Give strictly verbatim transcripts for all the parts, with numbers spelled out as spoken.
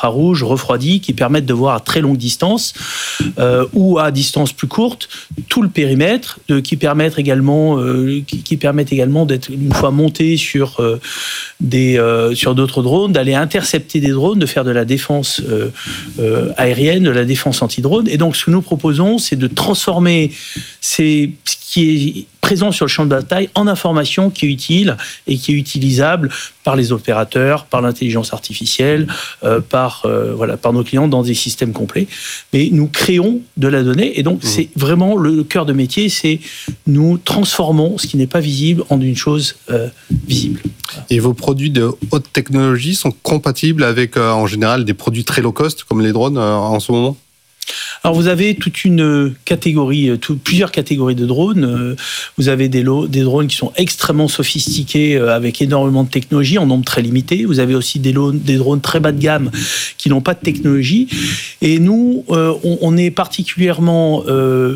infrarouges refroidis qui permettent de voir à très longue distance euh, ou à distance plus courte tout le périmètre, de, qui permettent également, euh, qui, qui permettent également d'être une fois montés sur euh, des euh, sur d'autres drones, d'aller intercepter des drones, de faire de la défense euh, euh, aérienne, de la défense anti-drone. Et donc, ce que nous proposons, c'est de transformer ces, ce qui est présent sur le champ de bataille en information qui est utile et qui est utilisable par les opérateurs, par l'intelligence artificielle, euh, par, euh, voilà, par nos clients dans des systèmes complets. Mais nous créons de la donnée et donc mmh. c'est vraiment le cœur de métier, c'est nous transformons ce qui n'est pas visible en une chose euh, visible. Et vos produits de haute technologie sont compatibles avec, euh, en général, des produits très low cost, comme les drones euh, en ce moment ? Alors vous avez toute une catégorie, tout, plusieurs catégories de drones. Vous avez des, lots, des drones qui sont extrêmement sophistiqués avec énormément de technologie en nombre très limité. Vous avez aussi des, lots, des drones très bas de gamme qui n'ont pas de technologie. Et nous, euh, on, on est particulièrement... Euh,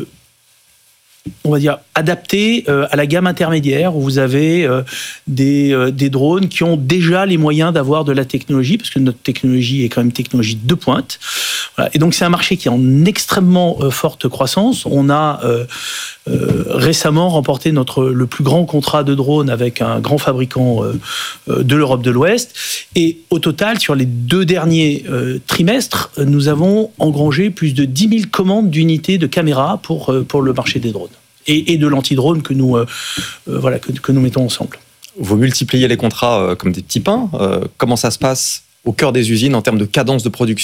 on va dire, adapté euh, à la gamme intermédiaire, où vous avez euh, des, euh, des drones qui ont déjà les moyens d'avoir de la technologie, parce que notre technologie est quand même une technologie de pointe. Voilà. Et donc, c'est un marché qui est en extrêmement euh, forte croissance. On a euh, euh, récemment remporté notre, le plus grand contrat de drones avec un grand fabricant euh, euh, de l'Europe de l'Ouest. Et au total, sur les deux derniers euh, trimestres, nous avons engrangé plus de dix mille commandes d'unités de caméras pour, euh, pour le marché des drones. Et, et de l'anti-drone que nous, euh, euh, voilà, que, que nous mettons ensemble. Vous multipliez les contrats euh, comme des petits pains. Euh, comment ça se passe au cœur des usines en termes de cadence de production ?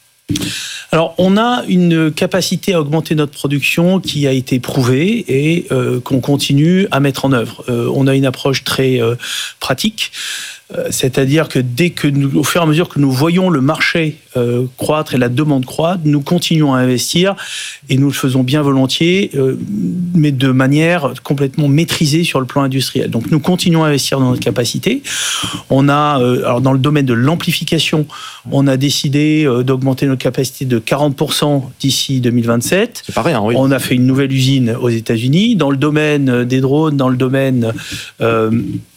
Alors, on a une capacité à augmenter notre production qui a été prouvée et euh, qu'on continue à mettre en œuvre. Euh, on a une approche très euh, pratique. C'est-à-dire que dès que nous, au fur et à mesure que nous voyons le marché euh, croître et la demande croître, nous continuons à investir et nous le faisons bien volontiers, euh, mais de manière complètement maîtrisée sur le plan industriel. Donc nous continuons à investir dans notre capacité. On a, euh, alors dans le domaine de l'amplification, on a décidé euh, d'augmenter notre capacité de quarante pour cent d'ici deux mille vingt-sept. C'est pas rien, oui. On a fait une nouvelle usine aux États-Unis. Dans le domaine des drones, dans le domaine euh,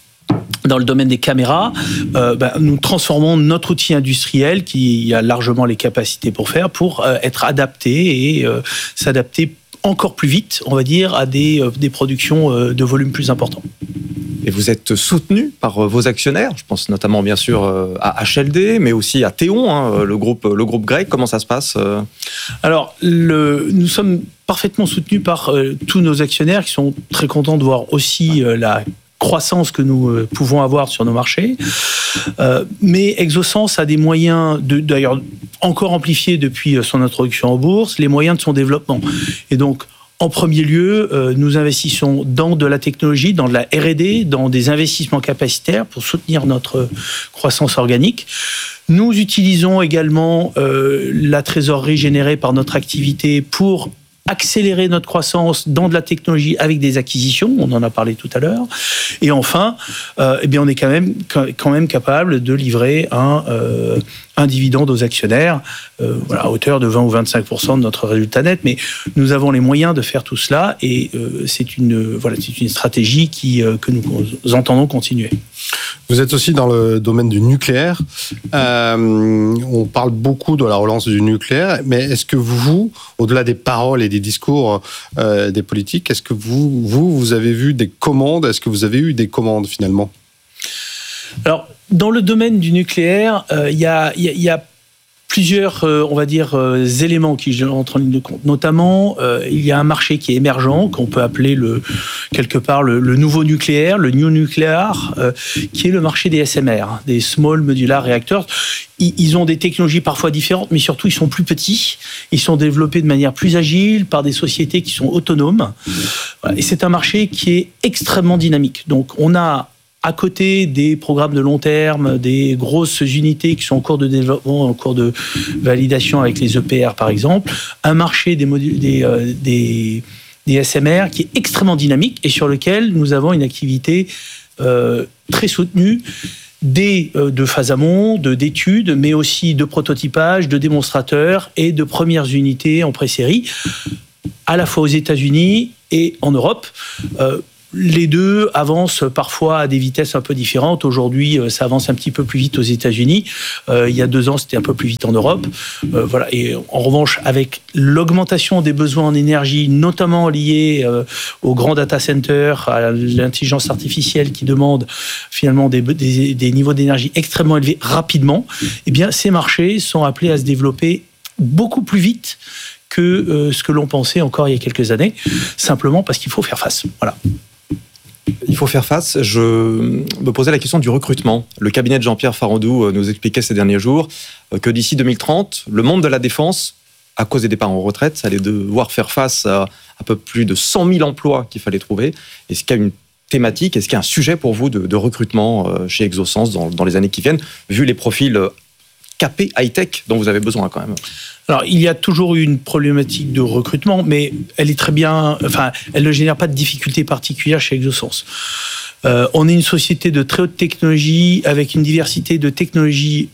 Dans le domaine des caméras, euh, ben, nous transformons notre outil industriel qui a largement les capacités pour faire, pour euh, être adapté et euh, s'adapter encore plus vite, on va dire, à des, euh, des productions euh, de volume plus important. Et vous êtes soutenu par vos actionnaires, je pense notamment bien sûr à H L D, mais aussi à Théon, hein, le groupe, le groupe grec. Comment ça se passe ? Alors, le, nous sommes parfaitement soutenus par euh, tous nos actionnaires qui sont très contents de voir aussi euh, la croissance que nous euh, pouvons avoir sur nos marchés. Euh, mais Exosens a des moyens, de, d'ailleurs encore amplifiés depuis son introduction en bourse, les moyens de son développement. Et donc, en premier lieu, euh, nous investissons dans de la technologie, dans de la R et D, dans des investissements capacitaires pour soutenir notre croissance organique. Nous utilisons également euh, la trésorerie générée par notre activité pour accélérer notre croissance dans de la technologie avec des acquisitions, on en a parlé tout à l'heure. Et enfin, euh, eh bien, on est quand même, quand même capable de livrer un, euh, un dividende aux actionnaires euh, voilà, à hauteur de vingt ou vingt-cinq pour cent de notre résultat net. Mais nous avons les moyens de faire tout cela et euh, c'est, une, voilà, c'est une stratégie qui, euh, que nous entendons continuer. Vous êtes aussi dans le domaine du nucléaire. Euh, on parle beaucoup de la relance du nucléaire, mais est-ce que vous, au-delà des paroles et des discours euh, des politiques, est-ce que vous, vous, vous avez vu des commandes ? Est-ce que vous avez eu des commandes finalement ? Alors, dans le domaine du nucléaire, il euh, y, a, y, a, y a plusieurs, euh, on va dire, euh, éléments qui entrent en ligne de compte. Notamment, euh, il y a un marché qui est émergent, qu'on peut appeler le, quelque part le, le nouveau nucléaire, le new nuclear, euh, qui est le marché des S M R, des Small Modular Reactors. Ils, ils ont des technologies parfois différentes, mais surtout, ils sont plus petits. Ils sont développés de manière plus agile par des sociétés qui sont autonomes. Voilà. Et c'est un marché qui est extrêmement dynamique. Donc, on a à côté des programmes de long terme, des grosses unités qui sont en cours de développement, en cours de validation avec les E P R par exemple, un marché des, modules, des, euh, des, des S M R qui est extrêmement dynamique et sur lequel nous avons une activité euh, très soutenue des, euh, de phase amont, de, d'études, mais aussi de prototypage, de démonstrateurs et de premières unités en pré-série, à la fois aux États-Unis et en Europe. Euh, les deux avancent parfois à des vitesses un peu différentes. Aujourd'hui, ça avance un petit peu plus vite aux États-Unis. Euh, il y a deux ans, c'était un peu plus vite en Europe. Euh, voilà. Et en revanche, avec l'augmentation des besoins en énergie, notamment liés euh, aux grands data centers, à l'intelligence artificielle qui demande finalement des, des, des niveaux d'énergie extrêmement élevés rapidement, eh bien, ces marchés sont appelés à se développer beaucoup plus vite que euh, ce que l'on pensait encore il y a quelques années, simplement parce qu'il faut faire face. Voilà. Il faut faire face. Je me posais la question du recrutement. Le cabinet de Jean-Pierre Farandou nous expliquait ces derniers jours que d'ici deux mille trente, le monde de la défense, à cause des départs en retraite, allait devoir faire face à un peu plus de cent mille emplois qu'il fallait trouver. Est-ce qu'il y a une thématique, est-ce qu'il y a un sujet pour vous de, de recrutement chez Exosens dans, dans les années qui viennent, vu les profils capés high-tech dont vous avez besoin quand même? Alors, il y a toujours eu une problématique de recrutement, mais elle est très bien, enfin, elle ne génère pas de difficultés particulières chez Exosens. Euh, on est une société de très haute technologie, avec une diversité de technologies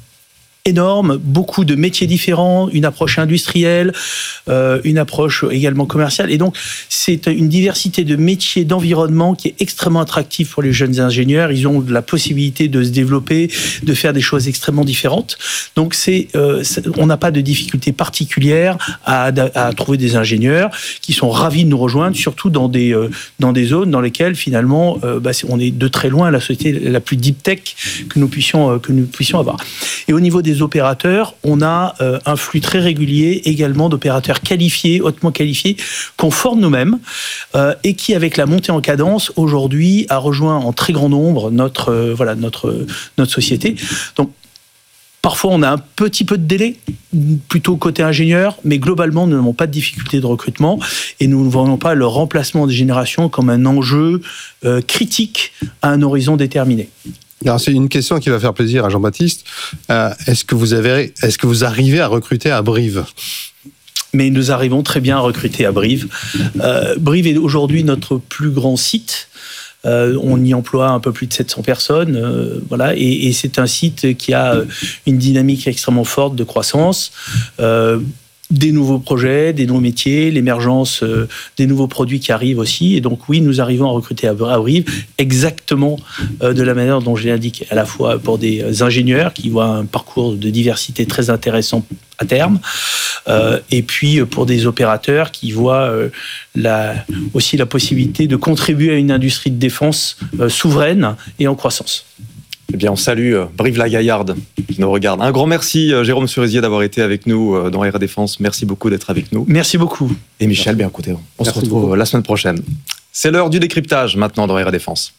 énorme, beaucoup de métiers différents, une approche industrielle, euh, une approche également commerciale. Et donc, c'est une diversité de métiers, d'environnement qui est extrêmement attractive pour les jeunes ingénieurs. Ils ont la possibilité de se développer, de faire des choses extrêmement différentes. Donc, c'est, euh, c'est, on n'a pas de difficulté particulière à, à trouver des ingénieurs qui sont ravis de nous rejoindre, surtout dans des, euh, dans des zones dans lesquelles, finalement, euh, bah, c'est, on est de très loin la société la plus deep tech que nous puissions, euh, que nous puissions avoir. Et au niveau des opérateurs, on a euh, un flux très régulier également d'opérateurs qualifiés, hautement qualifiés, qu'on forme nous-mêmes euh, et qui, avec la montée en cadence, aujourd'hui, a rejoint en très grand nombre notre, euh, voilà, notre, notre société. Donc, parfois, on a un petit peu de délai, plutôt côté ingénieur, mais globalement, nous n'avons pas de difficulté de recrutement et nous ne voyons pas le remplacement des générations comme un enjeu euh, critique à un horizon déterminé. Alors, c'est une question qui va faire plaisir à Jean-Baptiste. Euh, est-ce que vous avez, est-ce que vous arrivez à recruter à Brive ? Mais nous arrivons très bien à recruter à Brive. Euh, Brive est aujourd'hui notre plus grand site. Euh, on y emploie un peu plus de sept cents personnes, euh, voilà, et, et c'est un site qui a une dynamique extrêmement forte de croissance. Euh, des nouveaux projets, des nouveaux métiers, l'émergence euh, des nouveaux produits qui arrivent aussi. Et donc oui, nous arrivons à recruter à Brive exactement euh, de la manière dont je l'ai indiqué, à la fois pour des ingénieurs qui voient un parcours de diversité très intéressant à terme, euh, et puis pour des opérateurs qui voient euh, la, aussi la possibilité de contribuer à une industrie de défense euh, souveraine et en croissance. Eh bien, on salue Brive-la-Gaillarde qui nous regarde. Un grand merci, Jérôme Cerisier, d'avoir été avec nous dans Air Défense. Merci beaucoup d'être avec nous. Merci beaucoup. Et Michel, bien écoutez, on merci se retrouve beaucoup. La semaine prochaine. C'est l'heure du décryptage maintenant dans Air Défense.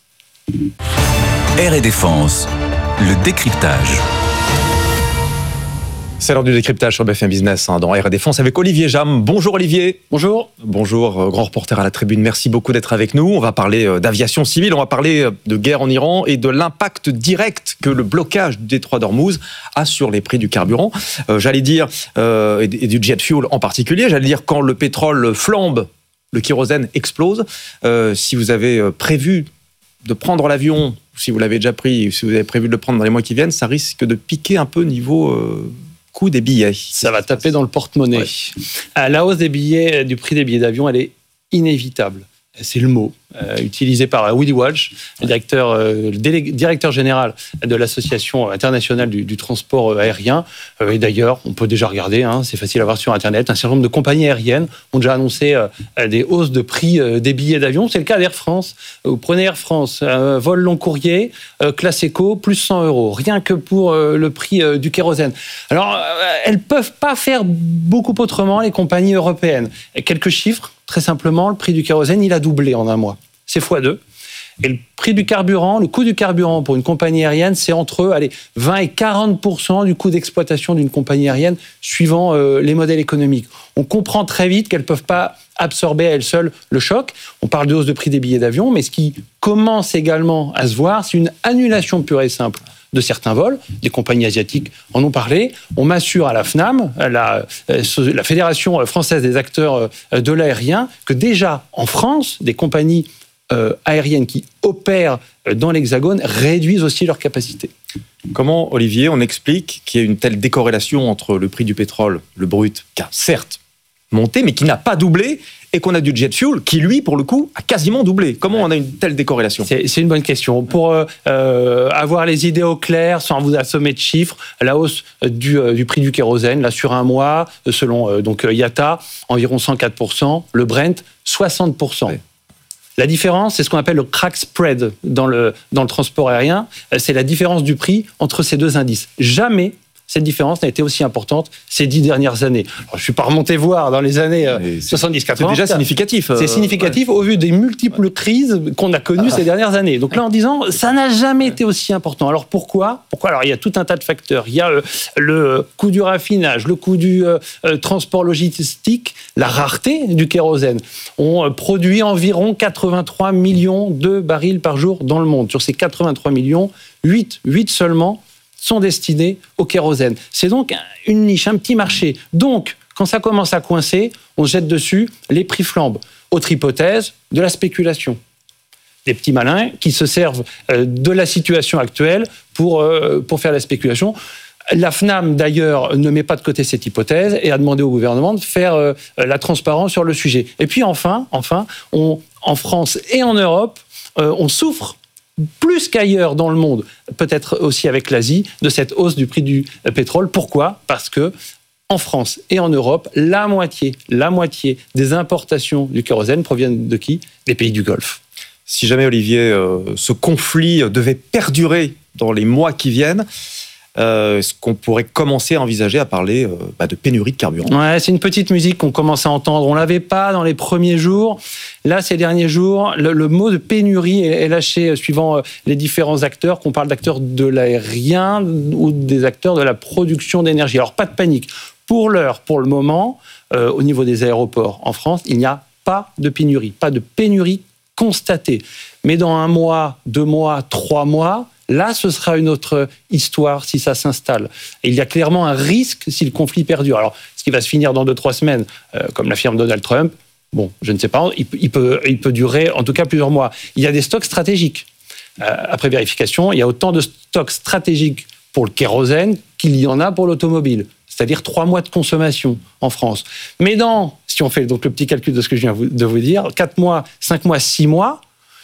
Air Défense, le décryptage. C'est l'heure du décryptage sur B F M Business hein, dans Air Défense avec Olivier Jam. Bonjour Olivier. Bonjour. Bonjour, euh, grand reporter à la tribune. Merci beaucoup d'être avec nous. On va parler euh, d'aviation civile, on va parler euh, de guerre en Iran et de l'impact direct que le blocage du détroit d'Ormuz a sur les prix du carburant. Euh, j'allais dire, euh, et, et du jet fuel en particulier, j'allais dire quand le pétrole flambe, le kérosène explose. Euh, si vous avez euh, prévu de prendre l'avion, si vous l'avez déjà pris, ou si vous avez prévu de le prendre dans les mois qui viennent, ça risque de piquer un peu niveau... Euh, coût des billets. Ça va taper dans le porte-monnaie. Ouais. La hausse des billets, du prix des billets d'avion, elle est inévitable. C'est le mot euh, utilisé par Willy Walsh, le directeur, euh, le délé- directeur général de l'Association internationale du, du transport aérien. Euh, et d'ailleurs, on peut déjà regarder, hein, c'est facile à voir sur Internet, un certain nombre de compagnies aériennes ont déjà annoncé euh, des hausses de prix euh, des billets d'avion. C'est le cas d'Air France. Vous prenez Air France, euh, vol long courrier, euh, classe éco, plus cent euros, rien que pour euh, le prix euh, du kérosène. Alors, euh, elles ne peuvent pas faire beaucoup autrement, les compagnies européennes. Et quelques chiffres. Très simplement, le prix du kérosène, il a doublé en un mois. C'est fois deux. Et le prix du carburant, le coût du carburant pour une compagnie aérienne, c'est entre allez, vingt et quarante pour cent du coût d'exploitation d'une compagnie aérienne, suivant euh, les modèles économiques. On comprend très vite qu'elles ne peuvent pas absorber à elles seules le choc. On parle de hausse de prix des billets d'avion, mais ce qui commence également à se voir, c'est une annulation pure et simple de certains vols. Des compagnies asiatiques en ont parlé. On m'assure à la FNAM, la, la Fédération française des acteurs de l'aérien, que déjà en France, des compagnies euh, aériennes qui opèrent dans l'Hexagone réduisent aussi leur capacité. Comment, Olivier, on explique qu'il y a une telle décorrélation entre le prix du pétrole, le brut, qui a certes monté, mais qui n'a pas doublé, et qu'on a du jet fuel qui, lui, pour le coup, a quasiment doublé. Comment on a une telle décorrélation ? C'est, c'est une bonne question. Pour euh, euh, avoir les idées au clair, sans vous assommer de chiffres, la hausse du, euh, du prix du kérosène, là, sur un mois, selon euh, donc, I A T A, environ cent quatre pour cent, le Brent, soixante pour cent. Ouais. La différence, c'est ce qu'on appelle le crack spread dans le, dans le transport aérien. C'est la différence du prix entre ces deux indices. Jamais cette différence n'a été aussi importante ces dix dernières années. Alors, je ne suis pas remonté voir dans les années euh, soixante-dix quatre-vingt. C'est déjà significatif. C'est significatif ouais. au vu des multiples crises qu'on a connues ah. ces dernières années. Donc là, en disant, ça n'a jamais été aussi important. Alors pourquoi ? Pourquoi ? Alors il y a tout un tas de facteurs. Il y a euh, le coût du raffinage, le coût du euh, transport logistique, la rareté du kérosène. On euh, produit environ quatre-vingt-trois millions de barils par jour dans le monde. Sur ces quatre-vingt-trois millions, huit, huit seulement sont destinés au kérosène. C'est donc une niche, un petit marché. Donc, quand ça commence à coincer, on se jette dessus, les prix flambent. Autre hypothèse, de la spéculation. Des petits malins qui se servent de la situation actuelle pour, pour faire la spéculation. La FNAM, d'ailleurs, ne met pas de côté cette hypothèse et a demandé au gouvernement de faire la transparence sur le sujet. Et puis enfin, enfin on, en France et en Europe, on souffre plus qu'ailleurs dans le monde, peut-être aussi avec l'Asie, de cette hausse du prix du pétrole. Pourquoi ? Parce que en France et en Europe, la moitié, la moitié des importations du kérosène proviennent de qui ? Des pays du Golfe. Si jamais, Olivier, euh, ce conflit devait perdurer dans les mois qui viennent, Euh, est-ce qu'on pourrait commencer à envisager à parler euh, bah, de pénurie de carburant ? Ouais, c'est une petite musique qu'on commence à entendre. On ne l'avait pas dans les premiers jours. Là, ces derniers jours, le, le mot de pénurie est, est lâché suivant les différents acteurs, qu'on parle d'acteurs de l'aérien ou des acteurs de la production d'énergie. Alors, pas de panique. Pour l'heure, pour le moment, euh, au niveau des aéroports en France, il n'y a pas de pénurie. Pas de pénurie constatée. Mais dans un mois, deux mois, trois mois... Là, ce sera une autre histoire si ça s'installe. Et il y a clairement un risque si le conflit perdure. Alors, ce qui va se finir dans deux, trois semaines, euh, comme l'affirme Donald Trump, bon, je ne sais pas, il, il, peut, il peut durer en tout cas plusieurs mois. Il y a des stocks stratégiques. Euh, après vérification, il y a autant de stocks stratégiques pour le kérosène qu'il y en a pour l'automobile. C'est-à-dire trois mois de consommation en France. Mais dans, si on fait donc le petit calcul de ce que je viens de vous dire, quatre mois, cinq mois, six mois,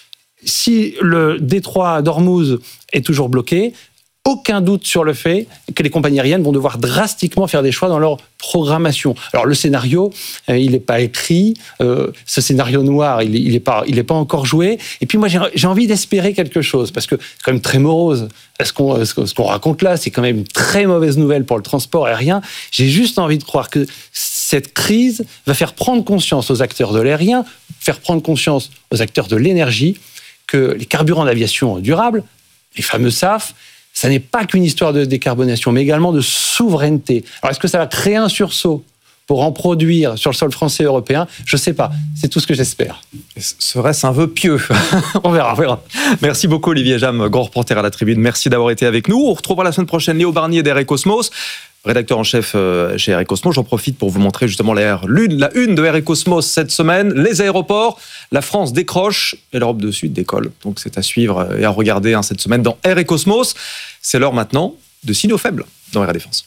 si le détroit d'Ormuz est toujours bloqué, aucun doute sur le fait que les compagnies aériennes vont devoir drastiquement faire des choix dans leur programmation. Alors le scénario, euh, il n'est pas écrit, euh, ce scénario noir, il n'est il est pas, il est pas encore joué. Et puis moi, j'ai, j'ai envie d'espérer quelque chose, parce que c'est quand même très morose. Ce qu'on, ce qu'on raconte là, c'est quand même une très mauvaise nouvelle pour le transport aérien. J'ai juste envie de croire que cette crise va faire prendre conscience aux acteurs de l'aérien, faire prendre conscience aux acteurs de l'énergie, que les carburants d'aviation durables, les fameux S A F, ça n'est pas qu'une histoire de décarbonation, mais également de souveraineté. Alors, est-ce que ça va créer un sursaut pour en produire sur le sol français et européen ? Je ne sais pas. C'est tout ce que j'espère. Serait-ce un vœu pieux ? On verra, on verra. Merci beaucoup, Olivier Jam, grand reporter à la Tribune. Merci d'avoir été avec nous. On retrouvera la semaine prochaine Léo Barnier d'Air et Cosmos, rédacteur en chef chez Air et Cosmos. J'en profite pour vous montrer justement la, la une de Air et Cosmos cette semaine. Les aéroports, la France décroche et l'Europe du Sud décolle. Donc c'est à suivre et à regarder hein, cette semaine dans Air et Cosmos. C'est l'heure maintenant de signaux faibles dans Air et Défense.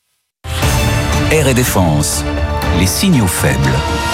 Air et Défense, les signaux faibles.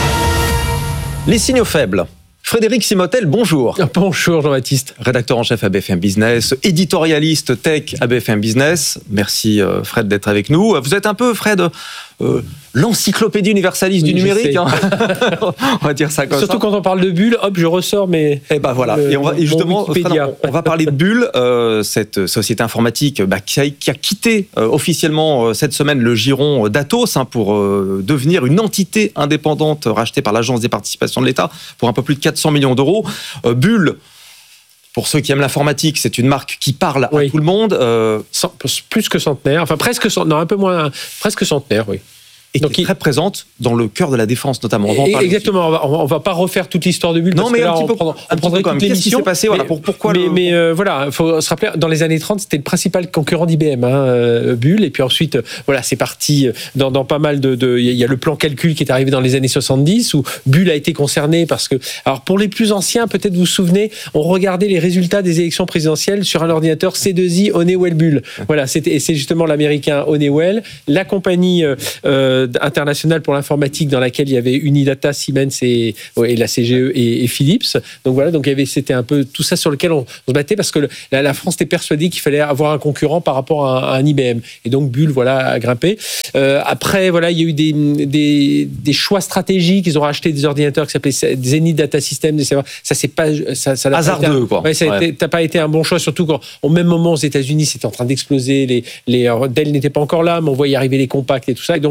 Les signaux faibles. Frédéric Simotel, bonjour. Bonjour Jean-Baptiste. Rédacteur en chef à B F M Business, éditorialiste tech à B F M Business. Merci Fred d'être avec nous. Vous êtes un peu, Fred, euh, l'encyclopédie universaliste oui, du numérique. Hein. On va dire ça comme Surtout ça. quand on parle de Bull, hop, je ressors mes... Et ben voilà. Le, et, on va, et justement, Fred, on, on va parler de Bull, euh, cette société informatique bah, qui, a, qui a quitté euh, officiellement euh, cette semaine le giron d'Atos hein, pour euh, devenir une entité indépendante rachetée par l'Agence des participations de l'État pour un peu plus de quatre cents millions d'euros. Euh, Bull, pour ceux qui aiment l'informatique, c'est une marque qui parle oui. à tout le monde. Euh... Cent, plus que centenaire, enfin presque centenaire, non un peu moins, presque centenaire, oui. Et donc, qui est très présente dans le cœur de la défense, notamment. On va en parler exactement, aussi. on va, on va pas refaire toute l'histoire de Bull. Non, mais là, un petit peu, on, prend, un on prendrait toute l'émission. Qu'est-ce qui s'est passé voilà, pour, Pourquoi Mais, le... mais euh, voilà, il faut se rappeler, dans les années trente, c'était le principal concurrent d'I B M, hein, euh, Bull. Et puis ensuite, voilà, c'est parti dans, dans pas mal de... Il y a le plan calcul qui est arrivé dans les années soixante-dix, où Bull a été concerné parce que... Alors, pour les plus anciens, peut-être vous vous souvenez, on regardait les résultats des élections présidentielles sur un ordinateur C deux I Honeywell Bull. Voilà, c'était, et c'est justement l'américain Honeywell, la compagnie euh, euh, internationale pour l'informatique dans laquelle il y avait Unidata, Siemens et, ouais, et la C G E et, et Philips. Donc voilà, donc il y avait, c'était un peu tout ça sur lequel on, on se battait parce que le, la, la France était persuadée qu'il fallait avoir un concurrent par rapport à, à un I B M. Et donc Bull, voilà, a grimpé. Euh, après, voilà, il y a eu des, des, des choix stratégiques. Ils ont racheté des ordinateurs qui s'appelaient Zenith Data System. Ça, c'est pas, ça, ça hasardeux, un, quoi. Ouais, ça ouais. n'a pas été un bon choix, surtout quand, au même moment, aux États-Unis, c'était en train d'exploser. Les, les Dell n'étaient pas encore là, mais on voyait arriver les compacts et tout ça. Et donc,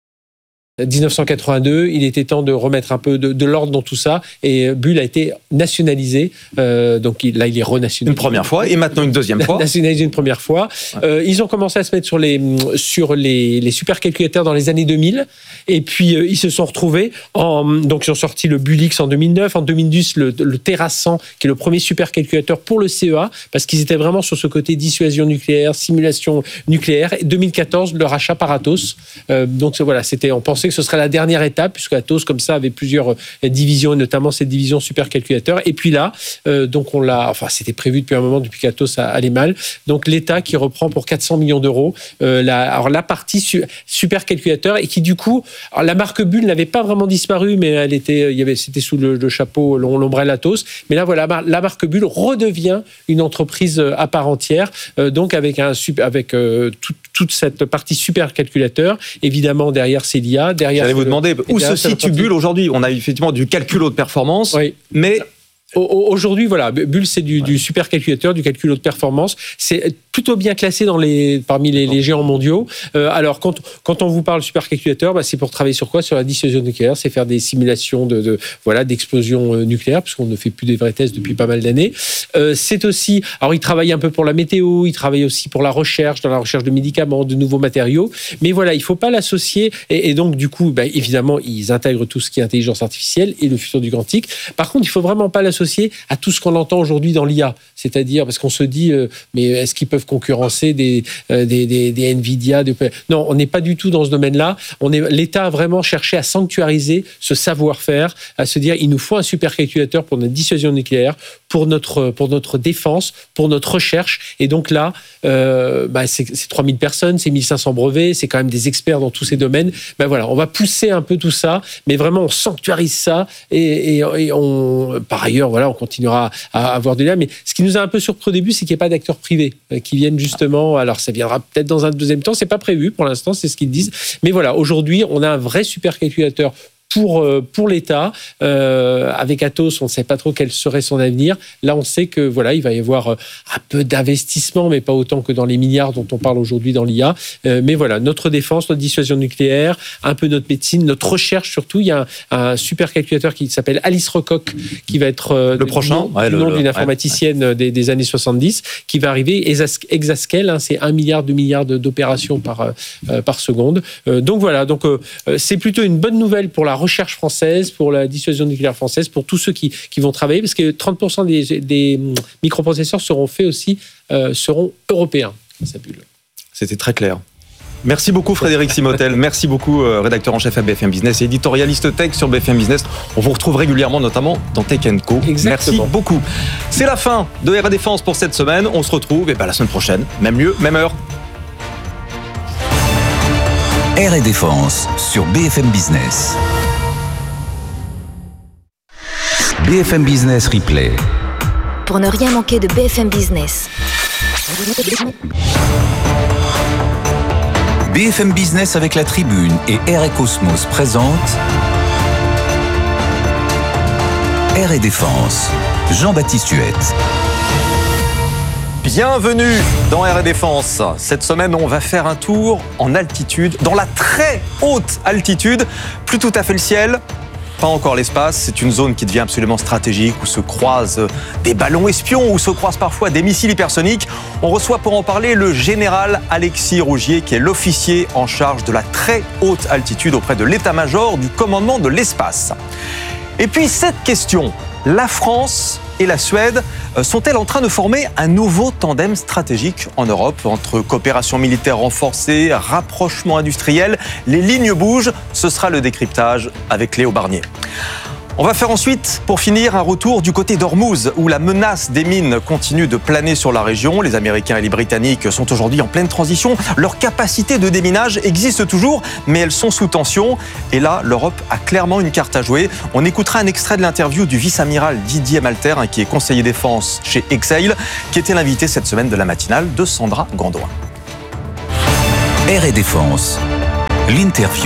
dix-neuf cent quatre-vingt-deux, il était temps de remettre un peu de, de l'ordre dans tout ça, et Bull a été nationalisé. Euh, donc il, là, il est renationalisé une première fois, et maintenant une deuxième fois. Nationalisé une première fois. Ouais. Euh, ils ont commencé à se mettre sur les sur les, les supercalculateurs dans les années deux mille, et puis euh, ils se sont retrouvés. En, donc ils ont sorti le Bullix en deux mille neuf, en deux mille dix le, le Terra cent, qui est le premier supercalculateur pour le C E A, parce qu'ils étaient vraiment sur ce côté dissuasion nucléaire, simulation nucléaire. Et deux mille quatorze, le rachat par Atos. Euh, donc voilà, c'était, on pensait que ce serait la dernière étape, puisque Atos, comme ça, avait plusieurs divisions, et notamment cette division supercalculateur. Et puis là, euh, donc on l'a, enfin, c'était prévu depuis un moment, depuis qu'Atos allait mal. Donc l'État qui reprend pour quatre cents millions d'euros euh, la, alors la partie su, supercalculateur, et qui du coup, alors la marque Bull n'avait pas vraiment disparu, mais elle était, il y avait, c'était sous le, le chapeau, l'ombrelle Atos. Mais là, voilà, la marque Bull redevient une entreprise à part entière, euh, donc avec un avec euh, tout, toute cette partie supercalculateur. Évidemment, derrière, c'est l'I A. Derrière, j'allais vous demander où se situe Bull aujourd'hui. On a effectivement du calcul haute performance, oui. mais aujourd'hui, voilà, Bull, c'est du, ouais. du supercalculateur, du calcul haute performance. C'est plutôt bien classé dans les, parmi les, les géants mondiaux. Euh, alors, quand, quand on vous parle supercalculateur, bah, c'est pour travailler sur quoi? Sur la dissuasion nucléaire, c'est faire des simulations de, de voilà, d'explosion nucléaire, puisqu'on ne fait plus des vrais tests depuis pas mal d'années. Euh, c'est aussi, alors, il travaille un peu pour la météo, il travaille aussi pour la recherche, dans la recherche de médicaments, de nouveaux matériaux. Mais voilà, il ne faut pas l'associer. Et, et donc, du coup, bah, évidemment, ils intègrent tout ce qui est intelligence artificielle et le futur du quantique. Par contre, il ne faut vraiment pas l'associer à tout ce qu'on entend aujourd'hui dans l'I A, c'est-à-dire parce qu'on se dit euh, mais est-ce qu'ils peuvent concurrencer des, euh, des, des, des Nvidia des... Non, on n'est pas du tout dans ce domaine-là. On est, l'État a vraiment cherché à sanctuariser ce savoir-faire, à se dire il nous faut un supercalculateur pour notre dissuasion nucléaire, pour notre, pour notre défense, pour notre recherche. Et donc là, euh, bah c'est, c'est trois mille personnes, c'est mille cinq cents brevets, c'est quand même des experts dans tous ces domaines. Ben voilà, on va pousser un peu tout ça, mais vraiment on sanctuarise ça, et, et, et on, par ailleurs, voilà, on continuera à avoir de l'I A. Mais ce qui nous a un peu surpris au début, c'est qu'il n'y a pas d'acteurs privés qui viennent justement. Alors, ça viendra peut-être dans un deuxième temps. C'est pas prévu pour l'instant, c'est ce qu'ils disent. Mais voilà, aujourd'hui, on a un vrai supercalculateur pour, pour l'État. Euh, avec Atos, on ne sait pas trop quel serait son avenir. Là, on sait que voilà, il va y avoir un peu d'investissement, mais pas autant que dans les milliards dont on parle aujourd'hui dans l'I A. Euh, mais voilà, notre défense, notre dissuasion nucléaire, un peu notre médecine, notre recherche surtout. Il y a un, un supercalculateur qui s'appelle Alice Recoq, qui va être euh, le prochain, nom, ouais, le nom le, d'une le, informaticienne ouais. des, des années soixante-dix, qui va arriver. Exascale, hein, c'est un milliard, deux milliards d'opérations par, euh, par seconde. Euh, donc voilà, donc, euh, c'est plutôt une bonne nouvelle pour la recherche française, pour la dissuasion nucléaire française, pour tous ceux qui, qui vont travailler, parce que trente pour cent des, des microprocesseurs seront faits aussi, euh, seront européens. Ça Bull. C'était très clair. Merci beaucoup Frédéric Simotel, merci beaucoup euh, rédacteur en chef à B F M Business et éditorialiste tech sur B F M Business. On vous retrouve régulièrement, notamment dans Tech and Co. Exactement. Merci beaucoup. C'est la fin de R et Défense pour cette semaine. On se retrouve et ben, la semaine prochaine, même lieu, même heure. R et Défense sur B F M Business. B F M Business Replay. Pour ne rien manquer de B F M Business. B F M Business avec la Tribune et R et Cosmos présente R et Défense. Jean-Baptiste Huette. Bienvenue dans R et Défense. Cette semaine, on va faire un tour en altitude, dans la très haute altitude, plus tout à fait le ciel. Pas encore l'espace, c'est une zone qui devient absolument stratégique, où se croisent des ballons espions, où se croisent parfois des missiles hypersoniques. On reçoit pour en parler le général Alexis Rougier, qui est l'officier en charge de la très haute altitude auprès de l'état-major du commandement de l'espace. Et puis cette question, la France et la Suède sont-elles en train de former un nouveau tandem stratégique en Europe entre coopération militaire renforcée, rapprochement industriel? Les lignes bougent, ce sera le décryptage avec Léo Barnier. On va faire ensuite, pour finir, un retour du côté d'Ormuz, où la menace des mines continue de planer sur la région. Les Américains et les Britanniques sont aujourd'hui en pleine transition. Leurs capacités de déminage existent toujours, mais elles sont sous tension. Et là, l'Europe a clairement une carte à jouer. On écoutera un extrait de l'interview du vice-amiral Didier Malter, qui est conseiller défense chez Exail, qui était l'invité cette semaine de la matinale de Sandra Gandoin. Air et Défense, l'interview.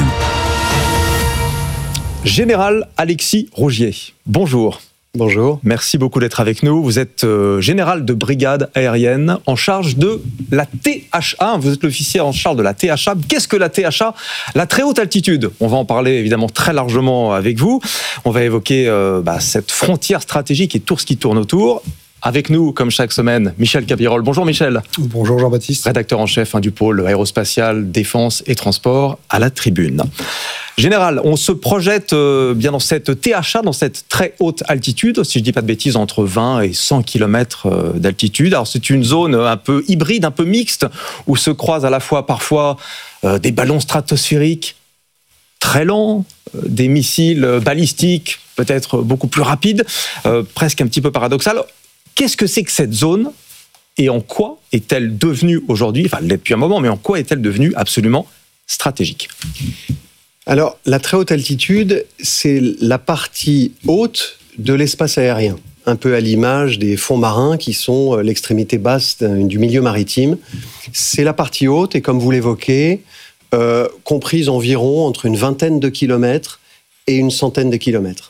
Général Alexis Rougier, bonjour. Bonjour. Merci beaucoup d'être avec nous. Vous êtes euh, général de brigade aérienne en charge de la T H A. Vous êtes l'officier en charge de la T H A. Qu'est-ce que la T H A ? La très haute altitude. On va en parler évidemment très largement avec vous. On va évoquer euh, bah, cette frontière stratégique et tout ce qui tourne autour. Avec nous, comme chaque semaine, Michel Capirol. Bonjour Michel. Bonjour Jean-Baptiste. Rédacteur en chef hein, du pôle aérospatial, défense et transport à la Tribune. Général, on se projette euh, bien dans cette T H A, dans cette très haute altitude, si je ne dis pas de bêtises, entre vingt et cent kilomètres euh, d'altitude. Alors c'est une zone un peu hybride, un peu mixte, où se croisent à la fois parfois euh, des ballons stratosphériques très lents, euh, des missiles balistiques peut-être beaucoup plus rapides, euh, presque un petit peu paradoxal. Qu'est-ce que c'est que cette zone et en quoi est-elle devenue aujourd'hui, enfin elle l'est depuis un moment, mais en quoi est-elle devenue absolument stratégique ? Alors, la très haute altitude, c'est la partie haute de l'espace aérien, un peu à l'image des fonds marins qui sont l'extrémité basse du milieu maritime. C'est la partie haute et comme vous l'évoquez, euh, comprise environ entre une vingtaine de kilomètres et une centaine de kilomètres.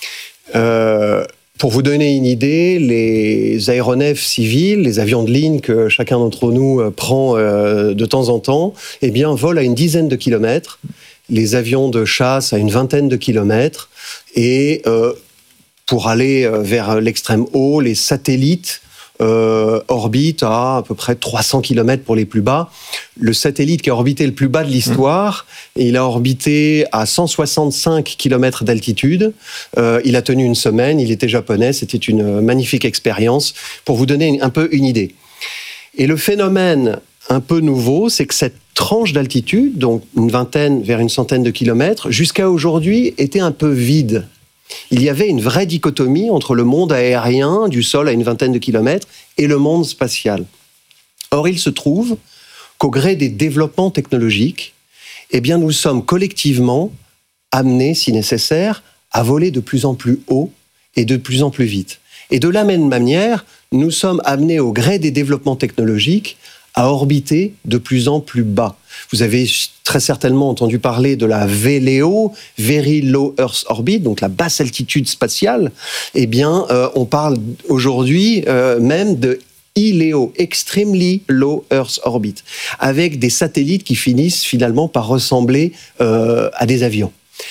Euh, Pour vous donner une idée, les aéronefs civils, les avions de ligne que chacun d'entre nous prend de temps en temps, eh bien, volent à une dizaine de kilomètres. Les avions de chasse à une vingtaine de kilomètres. Et euh, pour aller vers l'extrême haut, les satellites euh, orbitent à à peu près trois cents kilomètres pour les plus bas. Le satellite qui a orbité le plus bas de l'histoire, mmh. il a orbité à cent soixante-cinq kilomètres d'altitude. Euh, il a tenu une semaine, il était japonais, c'était une magnifique expérience. Pour vous donner un peu une idée. Et le phénomène un peu nouveau, c'est que cette tranche d'altitude, donc une vingtaine vers une centaine de kilomètres, jusqu'à aujourd'hui était un peu vide. Il y avait une vraie dichotomie entre le monde aérien, du sol à une vingtaine de kilomètres, et le monde spatial. Or, il se trouve qu'au gré des développements technologiques, eh bien, nous sommes collectivement amenés, si nécessaire, à voler de plus en plus haut et de plus en plus vite. Et de la même manière, nous sommes amenés au gré des développements technologiques à orbiter de plus en plus bas. Vous avez très certainement entendu parler de la V L E O, Very Low Earth Orbit, donc la basse altitude spatiale. Eh bien, euh, on parle aujourd'hui euh, même de I L E O, Extremely Low Earth Orbit, avec des satellites qui finissent finalement par ressembler euh, à des avions.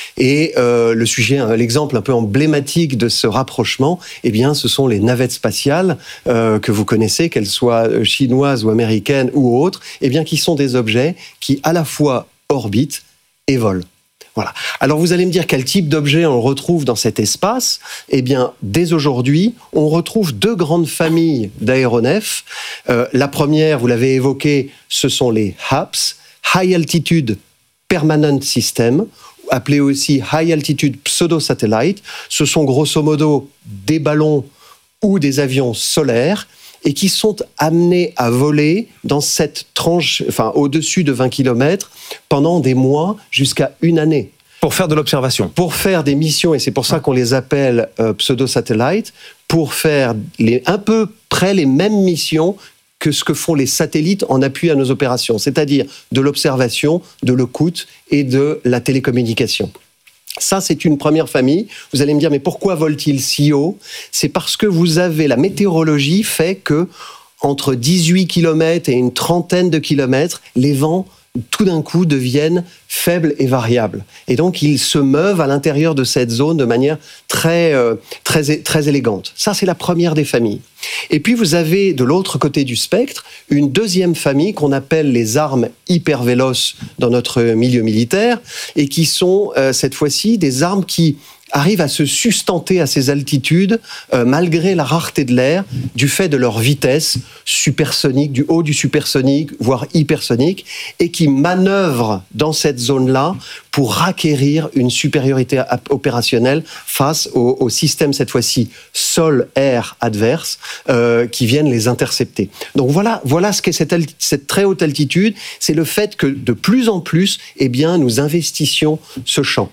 Et euh, le sujet, l'exemple un peu emblématique de ce rapprochement, eh bien, ce sont les navettes spatiales euh, que vous connaissez, qu'elles soient chinoises ou américaines ou autres, eh bien, qui sont des objets qui à la fois orbitent et volent. Voilà. Alors vous allez me dire quel type d'objet on retrouve dans cet espace ? Eh bien, dès aujourd'hui, on retrouve deux grandes familles d'aéronefs. Euh, la première, vous l'avez évoqué, ce sont les H A P S, High Altitude Permanent System, appelés aussi High Altitude Pseudo-Satellite. Ce sont grosso modo des ballons ou des avions solaires et qui sont amenés à voler dans cette tranche, enfin au-dessus de vingt kilomètres, pendant des mois jusqu'à une année. Pour faire de l'observation. Pour faire des missions, et c'est pour ça qu'on les appelle euh, pseudo-satellites, pour faire les, un peu près les mêmes missions que ce que font les satellites en appui à nos opérations, c'est-à-dire de l'observation, de l'écoute et de la télécommunication. Ça, c'est une première famille. Vous allez me dire, mais pourquoi volent-ils si haut ? C'est parce que vous avez, la météorologie fait que entre dix-huit kilomètres et une trentaine de kilomètres, les vents, tout d'un coup, deviennent faibles et variables. Et donc, ils se meuvent à l'intérieur de cette zone de manière très, euh, très, très élégante. Ça, c'est la première des familles. Et puis, vous avez, de l'autre côté du spectre, une deuxième famille qu'on appelle les armes hypervéloces dans notre milieu militaire, et qui sont, euh, cette fois-ci, des armes qui arrivent à se sustenter à ces altitudes euh, malgré la rareté de l'air, du fait de leur vitesse supersonique, du haut du supersonique, voire hypersonique, et qui manœuvrent dans cette zone-là pour acquérir une supériorité opérationnelle face au, au système, cette fois-ci, sol-air adverse, euh, qui viennent les intercepter. Donc voilà, voilà ce qu'est cette, alti- cette très haute altitude, c'est le fait que de plus en plus, eh bien, nous investissions ce champ.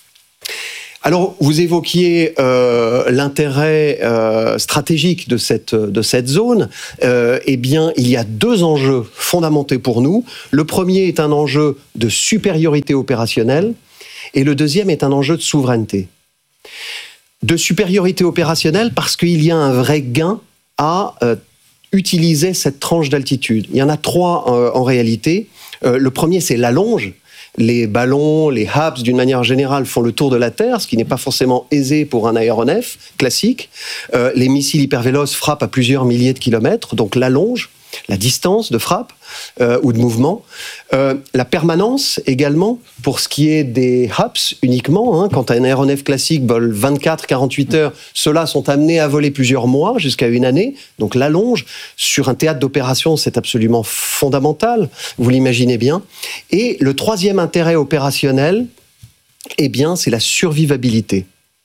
Alors, vous évoquiez euh, l'intérêt euh, stratégique de cette, de cette zone. Euh, eh bien, il y a deux enjeux fondamentaux pour nous. Le premier est un enjeu de supériorité opérationnelle et le deuxième est un enjeu de souveraineté. De supériorité opérationnelle parce qu'il y a un vrai gain à euh, utiliser cette tranche d'altitude. Il y en a trois euh, en réalité. Euh, le premier, c'est l'allonge. Les ballons, les Hubs, d'une manière générale, font le tour de la Terre, ce qui n'est pas forcément aisé pour un aéronef classique. Euh, les missiles hypervéloces frappent à plusieurs milliers de kilomètres, donc l'allonge, la distance de frappe euh, ou de mouvement. Euh, la permanence également, pour ce qui est des Hubs uniquement. Hein, quand un aéronef classique vole vingt-quatre à quarante-huit heures, ceux-là sont amenés à voler plusieurs mois, jusqu'à une année. Donc l'allonge, sur un théâtre d'opération, c'est absolument fondamental, vous l'imaginez bien. Et le troisième intérêt opérationnel, eh bien, c'est la survivabilité.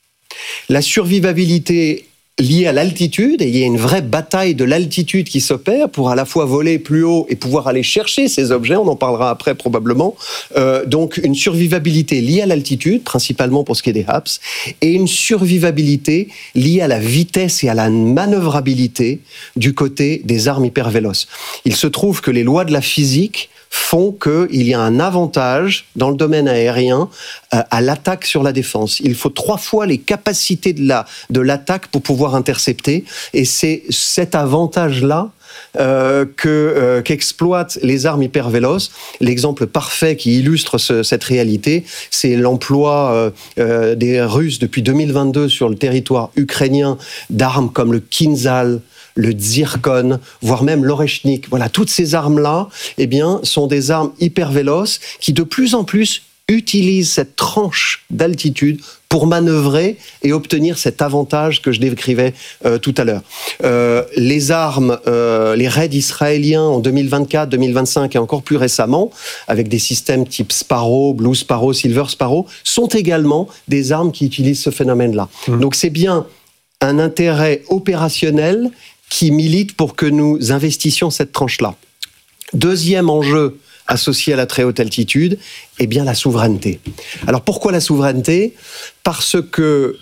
La survivabilité liée à l'altitude, et il y a une vraie bataille de l'altitude qui s'opère pour à la fois voler plus haut et pouvoir aller chercher ces objets, on en parlera après probablement. Euh, donc une survivabilité liée à l'altitude, principalement pour ce qui est des Hubs, et une survivabilité liée à la vitesse et à la manœuvrabilité du côté des armes hypervéloces. Il se trouve que les lois de la physique font qu'il y a un avantage dans le domaine aérien euh, à l'attaque sur la défense. Il faut trois fois les capacités de, la, de l'attaque pour pouvoir intercepter, et c'est cet avantage-là Euh, que, euh, qu'exploitent les armes hypervéloces. L'exemple parfait qui illustre ce, cette réalité, c'est l'emploi euh, euh, des Russes depuis deux mille vingt-deux sur le territoire ukrainien d'armes comme le Kinzhal, le Zircon, voire même l'Oreshnik. Voilà, toutes ces armes-là, eh bien, sont des armes hypervéloces qui de plus en plus utilisent cette tranche d'altitude pour manœuvrer et obtenir cet avantage que je décrivais euh, tout à l'heure. Euh, les armes, euh, les raids israéliens en deux mille vingt-quatre, deux mille vingt-cinq et encore plus récemment, avec des systèmes type Sparrow, Blue Sparrow, Silver Sparrow, sont également des armes qui utilisent ce phénomène-là. Mmh. Donc c'est bien un intérêt opérationnel qui milite pour que nous investissions cette tranche-là. Deuxième enjeu associé à la très haute altitude, eh bien la souveraineté. Alors pourquoi la souveraineté ? Parce que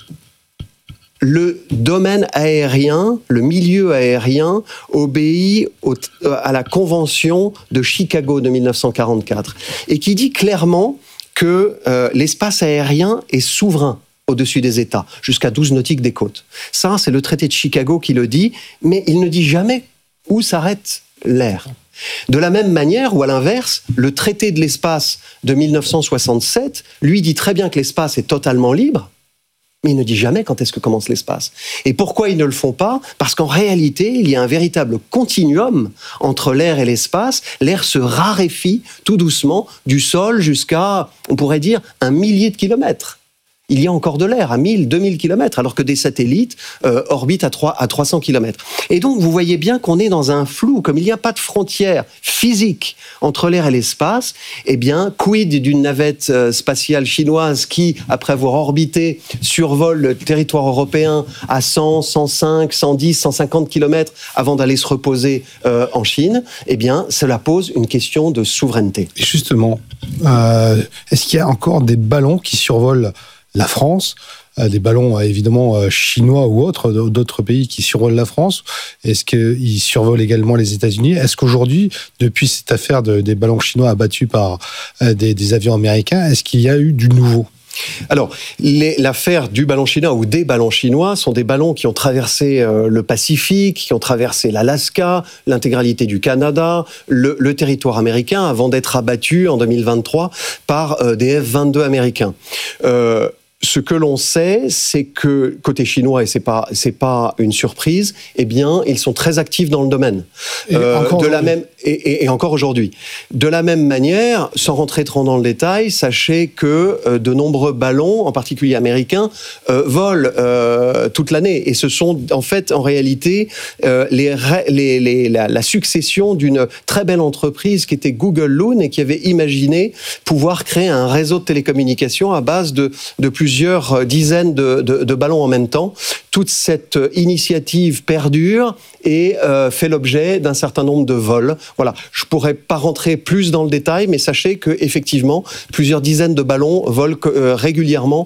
le domaine aérien, le milieu aérien, obéit au, à la Convention de Chicago de mille neuf cent quarante-quatre, et qui dit clairement que euh, l'espace aérien est souverain au-dessus des États, jusqu'à douze nautiques des côtes. Ça, c'est le traité de Chicago qui le dit, mais il ne dit jamais où s'arrête l'air. De la même manière, ou à l'inverse, le traité de l'espace de mille neuf cent soixante-sept, lui, dit très bien que l'espace est totalement libre, mais il ne dit jamais quand est-ce que commence l'espace. Et pourquoi ils ne le font pas ? Parce qu'en réalité, il y a un véritable continuum entre l'air et l'espace. L'air se raréfie tout doucement du sol jusqu'à, on pourrait dire, un millier de kilomètres. Il y a encore de l'air à mille, deux mille kilomètres, alors que des satellites euh, orbitent à, trois, à trois cents kilomètres. Et donc, vous voyez bien qu'on est dans un flou. Comme il n'y a pas de frontière physique entre l'air et l'espace, eh bien, quid d'une navette euh, spatiale chinoise qui, après avoir orbité, survole le territoire européen à cent, cent cinq, cent dix, cent cinquante kilomètres avant d'aller se reposer euh, en Chine, eh bien, cela pose une question de souveraineté. Et justement, euh, est-ce qu'il y a encore des ballons qui survolent la France, euh, des ballons euh, évidemment euh, chinois ou autres, d'autres pays qui survolent la France? Est-ce qu'ils survolent également les États-Unis? Est-ce qu'aujourd'hui, depuis cette affaire de, des ballons chinois abattus par euh, des, des avions américains, est-ce qu'il y a eu du nouveau? Alors, les, l'affaire du ballon chinois ou des ballons chinois sont des ballons qui ont traversé euh, le Pacifique, qui ont traversé l'Alaska, l'intégralité du Canada, le, le territoire américain, avant d'être abattus en deux mille vingt-trois par euh, des F vingt-deux américains. Euh, Ce que l'on sait, c'est que côté chinois, et c'est pas c'est pas une surprise, eh bien, ils sont très actifs dans le domaine. Et encore de la même et, et, et encore aujourd'hui. De la même manière, sans rentrer trop dans le détail, sachez que euh, de nombreux ballons, en particulier américains, euh, volent euh, toute l'année. Et ce sont en fait, en réalité, euh, les, les, les la, la succession d'une très belle entreprise qui était Google Loon et qui avait imaginé pouvoir créer un réseau de télécommunications à base de de plusieurs plusieurs dizaines de, de, de ballons en même temps. Toute cette initiative perdure et euh, fait l'objet d'un certain nombre de vols. Voilà. Je pourrais pas rentrer plus dans le détail, mais sachez que effectivement, plusieurs dizaines de ballons volent euh, régulièrement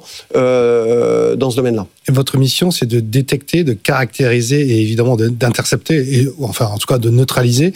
euh, dans ce domaine-là. Et votre mission, c'est de détecter, de caractériser et évidemment de, d'intercepter, et, enfin en tout cas de neutraliser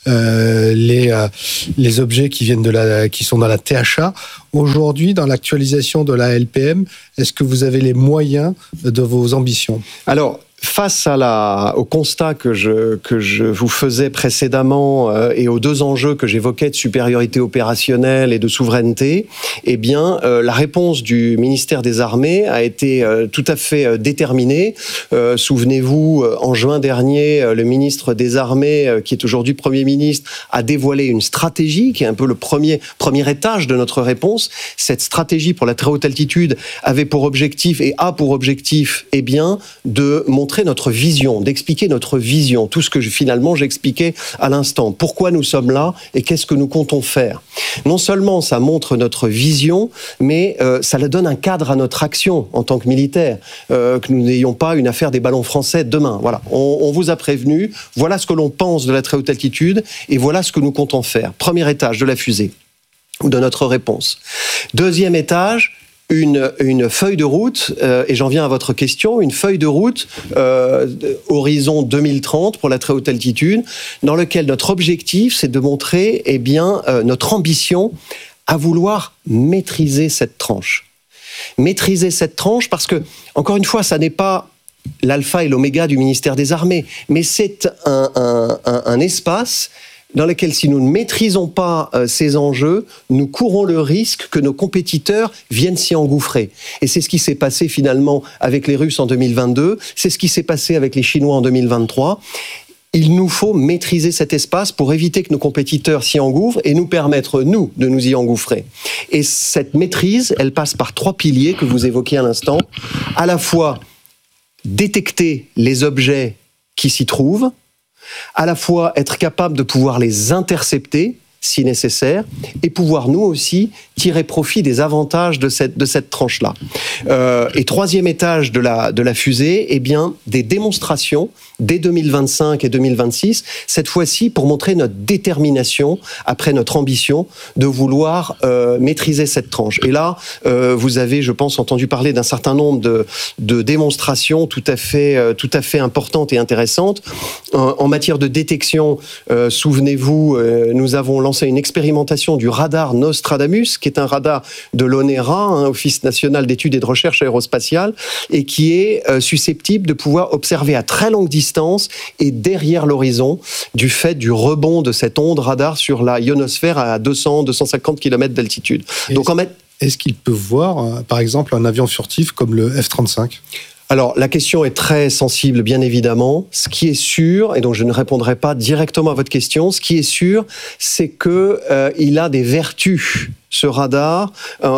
euh, les euh, les objets qui viennent de la, qui sont dans la T H A. Aujourd'hui, dans l'actualisation de la L P M, est-ce que vous avez les moyens de vos ambitions ? Alors, face à la, au constat que je, que je vous faisais précédemment euh, et aux deux enjeux que j'évoquais de supériorité opérationnelle et de souveraineté, eh bien, euh, la réponse du ministère des Armées a été euh, tout à fait euh, déterminée. Euh, souvenez-vous, euh, en juin dernier, euh, le ministre des Armées, euh, qui est aujourd'hui Premier ministre, a dévoilé une stratégie qui est un peu le premier, premier étage de notre réponse. Cette stratégie pour la très haute altitude avait pour objectif et a pour objectif, eh bien, de montrer notre vision, d'expliquer notre vision, tout ce que je, finalement j'expliquais à l'instant. Pourquoi nous sommes là et qu'est-ce que nous comptons faire ? Non seulement ça montre notre vision, mais euh, ça donne un cadre à notre action en tant que militaire, euh, que nous n'ayons pas une affaire des ballons français demain. Voilà, on, on vous a prévenu, voilà ce que l'on pense de la très haute altitude et voilà ce que nous comptons faire. Premier étage de la fusée, ou de notre réponse. Deuxième étage, Une, une feuille de route, euh, et j'en viens à votre question, une feuille de route euh, horizon deux mille trente pour la très haute altitude, dans lequel notre objectif, c'est de montrer eh bien, euh, notre ambition à vouloir maîtriser cette tranche. Maîtriser cette tranche parce que, encore une fois, ça n'est pas l'alpha et l'oméga du ministère des Armées, mais c'est un, un, un, un espace dans lequel, si nous ne maîtrisons pas euh, ces enjeux, nous courons le risque que nos compétiteurs viennent s'y engouffrer. Et c'est ce qui s'est passé finalement avec les Russes en deux mille vingt-deux, c'est ce qui s'est passé avec les Chinois en deux mille vingt-trois. Il nous faut maîtriser cet espace pour éviter que nos compétiteurs s'y engouffrent et nous permettre, nous, de nous y engouffrer. Et cette maîtrise, elle passe par trois piliers que vous évoquiez à l'instant. À la fois, détecter les objets qui s'y trouvent, à la fois être capable de pouvoir les intercepter si nécessaire, et pouvoir nous aussi tirer profit des avantages de cette, de cette tranche-là. Euh, et troisième étage de la, de la fusée, eh bien, des démonstrations dès deux mille vingt-cinq et deux mille vingt-six, cette fois-ci pour montrer notre détermination, après notre ambition, de vouloir euh, maîtriser cette tranche. Et là, euh, vous avez, je pense, entendu parler d'un certain nombre de, de démonstrations tout à fait, euh, tout à fait importantes et intéressantes. En, en matière de détection, euh, souvenez-vous, euh, nous avons lancé une expérimentation du radar Nostradamus, qui est un radar de l'ONERA, hein, Office national d'études et de recherche aérospatiale, et qui est euh, susceptible de pouvoir observer à très longue distance et derrière l'horizon du fait du rebond de cette onde radar sur la ionosphère à deux cents à deux cent cinquante kilomètres d'altitude. Et Donc, en met... Est-ce qu'ils peuvent voir, euh, par exemple, un avion furtif comme le F trente-cinq ? Alors, la question est très sensible, bien évidemment. Ce qui est sûr, et donc je ne répondrai pas directement à votre question, ce qui est sûr, c'est que euh, il a des vertus, ce radar,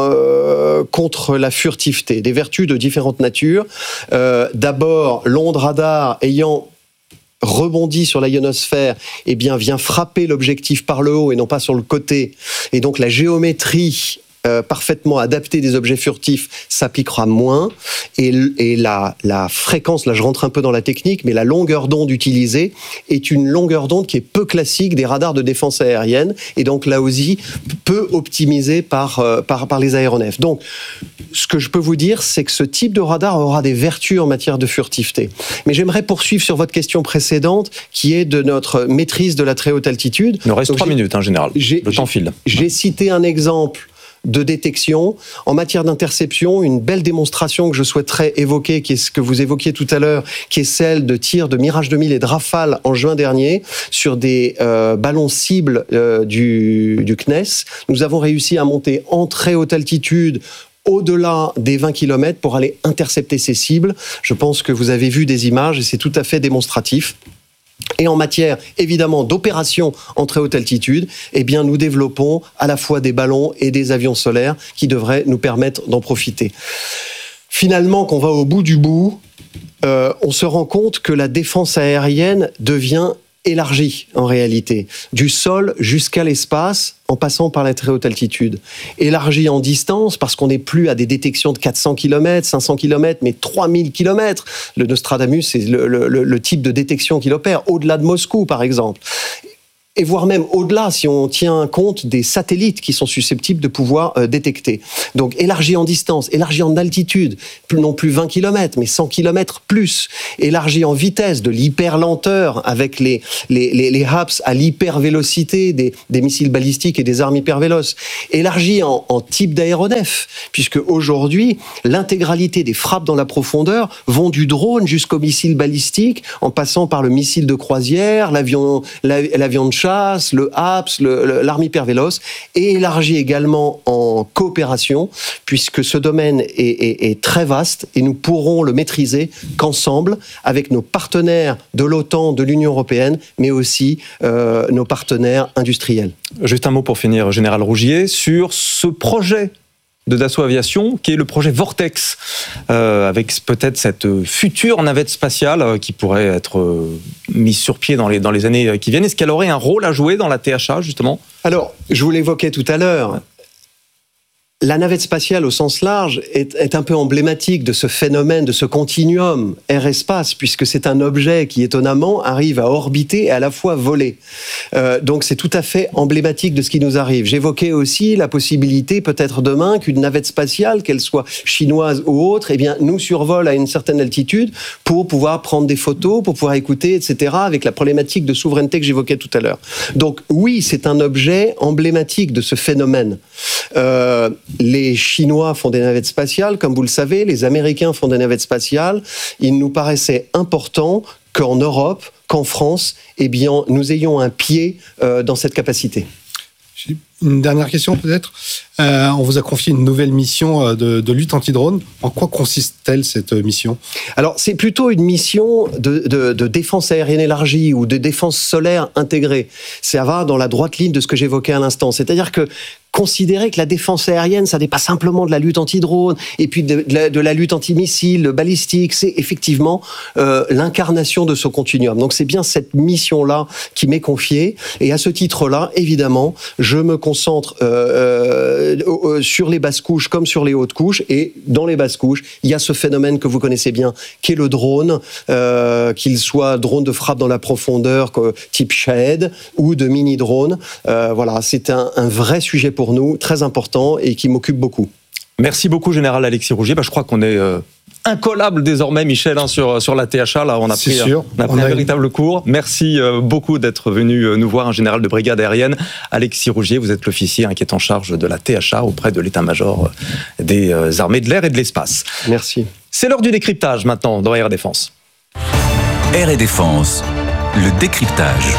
euh, contre la furtivité. Des vertus de différentes natures. Euh, d'abord, l'onde radar ayant rebondit sur la ionosphère, eh bien, vient frapper l'objectif par le haut et non pas sur le côté. Et donc, la géométrie Euh, parfaitement adapté des objets furtifs s'appliquera moins et, et la, la fréquence, là je rentre un peu dans la technique, mais la longueur d'onde utilisée est une longueur d'onde qui est peu classique des radars de défense aérienne et donc là aussi peu optimisée par, euh, par, par les aéronefs. Donc ce que je peux vous dire, c'est que ce type de radar aura des vertus en matière de furtivité. Mais j'aimerais poursuivre sur votre question précédente qui est de notre maîtrise de la très haute altitude. Il nous reste donc, trois minutes en général, le temps file. J'ai cité un exemple de détection. En matière d'interception, une belle démonstration que je souhaiterais évoquer, qui est ce que vous évoquiez tout à l'heure, qui est celle de tir de Mirage deux mille et de Rafale en juin dernier sur des euh, ballons cibles euh, du, du C N E S. Nous avons réussi à monter en très haute altitude au-delà des vingt kilomètres pour aller intercepter ces cibles. Je pense que vous avez vu des images et c'est tout à fait démonstratif. Et en matière, évidemment, d'opérations en très haute altitude, eh bien, nous développons à la fois des ballons et des avions solaires qui devraient nous permettre d'en profiter. Finalement, quand on va au bout du bout, euh, on se rend compte que la défense aérienne devient élargie, en réalité, du sol jusqu'à l'espace, en passant par la très haute altitude. Élargie en distance, parce qu'on n'est plus à des détections de quatre cents kilomètres, cinq cents kilomètres, mais trois mille kilomètres. Le Nostradamus, c'est le, le, le type de détection qu'il opère, au-delà de Moscou, par exemple. Et voire même au-delà, si on tient compte des satellites qui sont susceptibles de pouvoir euh, détecter. Donc, élargi en distance, élargi en altitude, plus, non plus vingt kilomètres, mais cent kilomètres plus. Élargi en vitesse, de l'hyper-lenteur, avec les, les, les, les H A P S à l'hyper-vélocité des, des missiles balistiques et des armes hyper-véloces. Élargi en, en type d'aéronef, puisque aujourd'hui, l'intégralité des frappes dans la profondeur vont du drone jusqu'au missile balistique, en passant par le missile de croisière, l'avion, l'avion de chasse, le H A P S, le, le, l'arme hypervéloce, et élargi également en coopération, puisque ce domaine est, est, est très vaste et nous pourrons le maîtriser qu'ensemble avec nos partenaires de l'OTAN, de l'Union européenne, mais aussi euh, nos partenaires industriels. Juste un mot pour finir, Général Rougier, sur ce projet de Dassault Aviation, qui est le projet Vortex, euh, avec peut-être cette future navette spatiale euh, qui pourrait être euh, mise sur pied dans les, dans les années qui viennent. Est-ce qu'elle aurait un rôle à jouer dans la T H A, justement ? Alors, je vous l'évoquais tout à l'heure, la navette spatiale au sens large est, est un peu emblématique de ce phénomène, de ce continuum air-espace, puisque c'est un objet qui, étonnamment, arrive à orbiter et à la fois voler. Euh, donc c'est tout à fait emblématique de ce qui nous arrive. J'évoquais aussi la possibilité, peut-être demain, qu'une navette spatiale, qu'elle soit chinoise ou autre, eh bien, nous survole à une certaine altitude pour pouvoir prendre des photos, pour pouvoir écouter, et cetera, avec la problématique de souveraineté que j'évoquais tout à l'heure. Donc oui, c'est un objet emblématique de ce phénomène. Euh, Les Chinois font des navettes spatiales, comme vous le savez, les Américains font des navettes spatiales. Il nous paraissait important qu'en Europe, qu'en France, eh bien, nous ayons un pied euh, dans cette capacité. Une dernière question peut-être. Euh, on vous a confié une nouvelle mission de, de lutte anti-drone. En quoi consiste-t-elle cette mission ? Alors c'est plutôt une mission de, de, de défense aérienne élargie ou de défense solaire intégrée. Ça va dans la droite ligne de ce que j'évoquais à l'instant. C'est-à-dire que considérer que la défense aérienne, ça n'est pas simplement de la lutte anti-drone et puis de, de, la, de la lutte anti-missile, balistique, c'est effectivement euh, l'incarnation de ce continuum. Donc c'est bien cette mission-là qui m'est confiée. Et à ce titre-là, évidemment, je me concentre euh, euh, sur les basses couches comme sur les hautes couches. Et dans les basses couches, il y a ce phénomène que vous connaissez bien, qui est le drone, euh, qu'il soit drone de frappe dans la profondeur, type Shahed, ou de mini-drone. Euh, voilà, c'est un, un vrai sujet pour pour nous, très important et qui m'occupe beaucoup. Merci beaucoup, Général Alexis Rougier. Bah, je crois qu'on est euh, incollable désormais, Michel, hein, sur, sur la T H A. Là, on a C'est pris, sûr. on a pris on un a véritable cours. Merci euh, beaucoup d'être venu euh, nous voir, un général de brigade aérienne. Alexis Rougier, vous êtes l'officier hein, qui est en charge de la T H A auprès de l'état-major euh, des euh, armées de l'air et de l'espace. Merci. C'est l'heure du décryptage maintenant dans Air Défense. Air et Défense, le décryptage.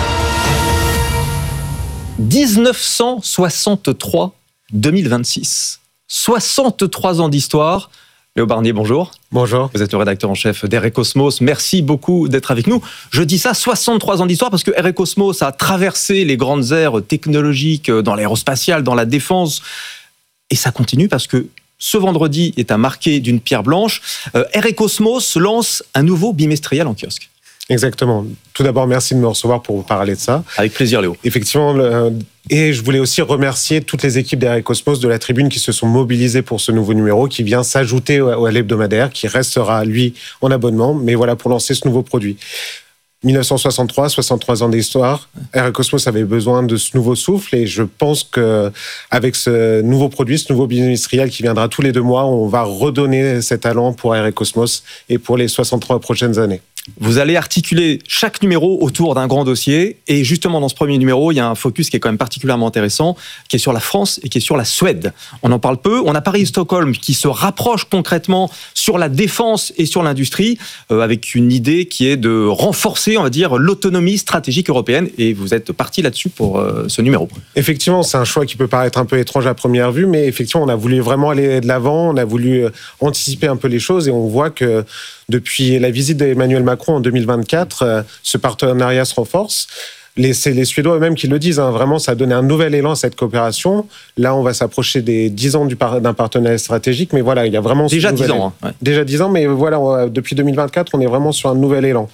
dix-neuf cent soixante-trois deux mille vingt-six. soixante-trois ans d'histoire. Léo Barnier, bonjour. Bonjour. Vous êtes le rédacteur en chef d'Air et Cosmos. Merci beaucoup d'être avec nous. Je dis ça, soixante-trois ans d'histoire, parce que Air et Cosmos a traversé les grandes aires technologiques dans l'aérospatiale, dans la défense. Et ça continue parce que ce vendredi est à marquer d'une pierre blanche. Euh, Air et Cosmos lance un nouveau bimestriel en kiosque. Exactement. Tout d'abord, merci de me recevoir pour vous parler de ça. Avec plaisir, Léo. Effectivement, le, et je voulais aussi remercier toutes les équipes d'Air et Cosmos de la Tribune qui se sont mobilisées pour ce nouveau numéro qui vient s'ajouter à l'hebdomadaire, qui restera, lui, en abonnement, mais voilà, pour lancer ce nouveau produit. dix-neuf cent soixante-trois, soixante-trois ans d'histoire. Air et Cosmos avait besoin de ce nouveau souffle et je pense qu'avec ce nouveau produit, ce nouveau bimestriel qui viendra tous les deux mois, on va redonner cet allant pour Air et Cosmos et pour les soixante-trois prochaines années. Vous allez articuler chaque numéro autour d'un grand dossier. Et justement, dans ce premier numéro, il y a un focus qui est quand même particulièrement intéressant, qui est sur la France et qui est sur la Suède. On en parle peu. On a Paris-Stockholm qui se rapproche concrètement sur la défense et sur l'industrie, euh, avec une idée qui est de renforcer, on va dire, l'autonomie stratégique européenne. Et vous êtes parti là-dessus pour euh, ce numéro. Effectivement, c'est un choix qui peut paraître un peu étrange à première vue, mais effectivement, on a voulu vraiment aller de l'avant, on a voulu anticiper un peu les choses, et on voit que depuis la visite d'Emmanuel Macron en deux mille vingt-quatre, ce partenariat se renforce. Les, c'est les Suédois eux-mêmes qui le disent, hein, vraiment, ça a donné un nouvel élan à cette coopération. Là, on va s'approcher des dix ans du par, d'un partenariat stratégique, mais voilà, il y a vraiment... Déjà dix ans. Hein, ouais. Déjà dix ans, mais voilà, on, depuis deux mille vingt-quatre, on est vraiment sur un nouvel élan.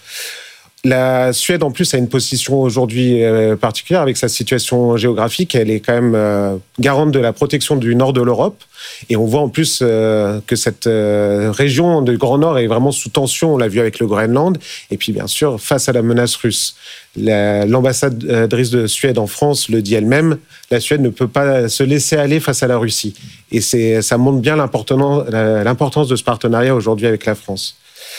La Suède, en plus, a une position aujourd'hui euh, particulière avec sa situation géographique. Elle est quand même euh, garante de la protection du nord de l'Europe. Et on voit en plus euh, que cette euh, région du Grand Nord est vraiment sous tension. On l'a vu avec le Groenland. Et puis, bien sûr, face à la menace russe. La, l'ambassadrice de Suède en France le dit elle-même. La Suède ne peut pas se laisser aller face à la Russie. Et c'est, ça montre bien l'importance, l'importance de ce partenariat aujourd'hui avec la France.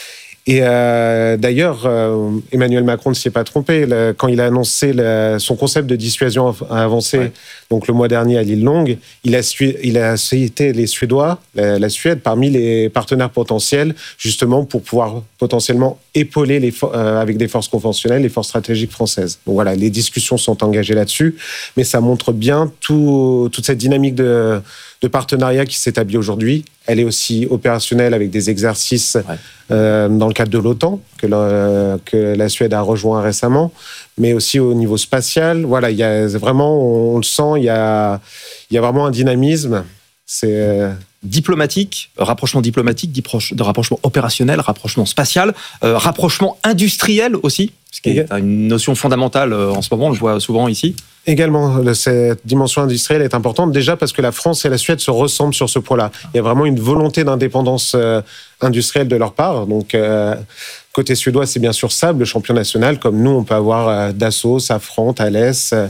Et euh, d'ailleurs, euh, Emmanuel Macron ne s'y est pas trompé. Là, quand il a annoncé la, son concept de dissuasion avancée, ouais. donc le mois dernier à l'île Longue, il a, il a cité les Suédois, la, la Suède, parmi les partenaires potentiels, justement pour pouvoir potentiellement épauler les, euh, avec des forces conventionnelles les forces stratégiques françaises. Donc voilà, les discussions sont engagées là-dessus, mais ça montre bien tout, toute cette dynamique de, de partenariat qui s'établit aujourd'hui. Elle est aussi opérationnelle avec des exercices ouais. euh, dans le cadre de l'OTAN, que la, que la Suède a rejoint récemment, mais aussi au niveau spatial. Voilà, il y a vraiment, on, on le sent, il y a, il y a vraiment un dynamisme. C'est euh... diplomatique, rapprochement diplomatique, de rapprochement opérationnel, rapprochement spatial, euh, rapprochement industriel aussi, ce qui est une notion fondamentale en ce moment, on le voit souvent ici. Également, cette dimension industrielle est importante, déjà parce que la France et la Suède se ressemblent sur ce point-là. Il y a vraiment une volonté d'indépendance euh, industrielle de leur part. Donc, euh, côté suédois, c'est bien sûr Saab, le champion national, comme nous, on peut avoir euh, Dassault, Safran, Thales. Euh,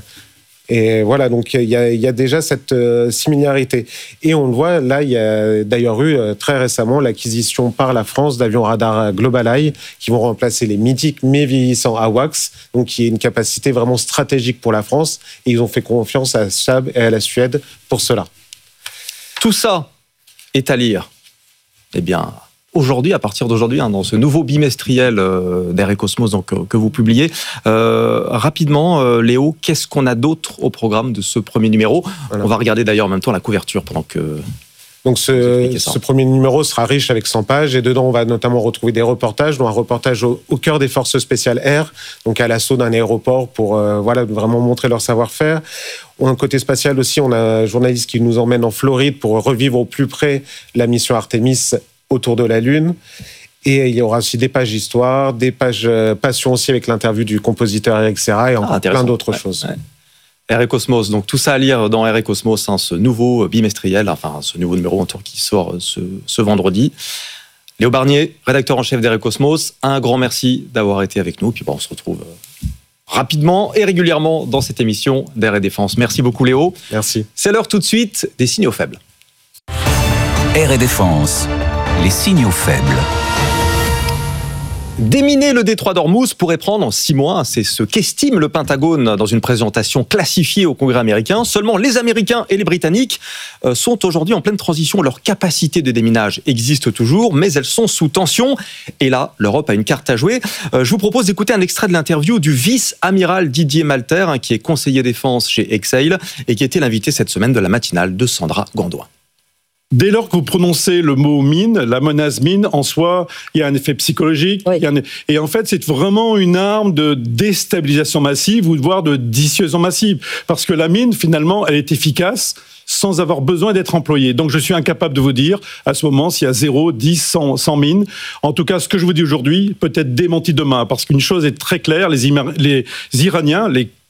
Et voilà, donc il y a, il y a déjà cette euh, similarité. Et on le voit, là, il y a d'ailleurs eu euh, très récemment l'acquisition par la France d'avions radars GlobalEye qui vont remplacer les mythiques mais vieillissants AWACS, donc qui est une capacité vraiment stratégique pour la France. Et ils ont fait confiance à Saab et à la Suède pour cela. Tout ça est à lire, eh bien, aujourd'hui, à partir d'aujourd'hui, hein, dans ce nouveau bimestriel euh, d'R et Cosmos donc, euh, que vous publiez. Euh, rapidement, euh, Léo, qu'est-ce qu'on a d'autre au programme de ce premier numéro ? Voilà. On va regarder d'ailleurs en même temps la couverture pendant que... Donc ce, ce premier numéro sera riche avec cent pages et dedans on va notamment retrouver des reportages, dont un reportage au, au cœur des forces spéciales air, donc à l'assaut d'un aéroport pour euh, voilà, vraiment montrer leur savoir-faire. Un côté spatial aussi, on a un journaliste qui nous emmène en Floride pour revivre au plus près la mission Artemis autour de la Lune. Et il y aura aussi des pages d'histoire, des pages euh, passion aussi avec l'interview du compositeur Eric Serra et encore ah, plein d'autres ouais, choses. Ouais. R et Cosmos, donc tout ça à lire dans R et Cosmos, hein, ce nouveau bimestriel, enfin ce nouveau numéro en tour qui sort ce, ce vendredi. Léo Barnier, rédacteur en chef d'R et Cosmos, un grand merci d'avoir été avec nous. Puis bon, on se retrouve rapidement et régulièrement dans cette émission d'R et Défense. Merci beaucoup Léo. Merci. C'est l'heure tout de suite des signaux faibles. R et Défense, les signaux faibles. Déminer le détroit d'Ormuz pourrait prendre six mois, c'est ce qu'estime le Pentagone dans une présentation classifiée au Congrès américain. Seulement, les Américains et les Britanniques sont aujourd'hui en pleine transition. Leurs capacités de déminage existent toujours, mais elles sont sous tension. Et là, l'Europe a une carte à jouer. Je vous propose d'écouter un extrait de l'interview du vice-amiral Didier Malter, qui est conseiller défense chez Exail et qui était l'invité cette semaine de la matinale de Sandra Gandoin. Dès lors que vous prononcez le mot mine, la menace mine, en soi, il y a un effet psychologique. Oui. Il y a un... Et en fait, c'est vraiment une arme de déstabilisation massive ou voire de dissuasion massive. Parce que la mine, finalement, elle est efficace sans avoir besoin d'être employée. Donc, je suis incapable de vous dire, à ce moment, s'il y a zéro, dix, cent, cent mines. En tout cas, ce que je vous dis aujourd'hui peut être démenti demain. Parce qu'une chose est très claire, les, Ima... les Iraniens, les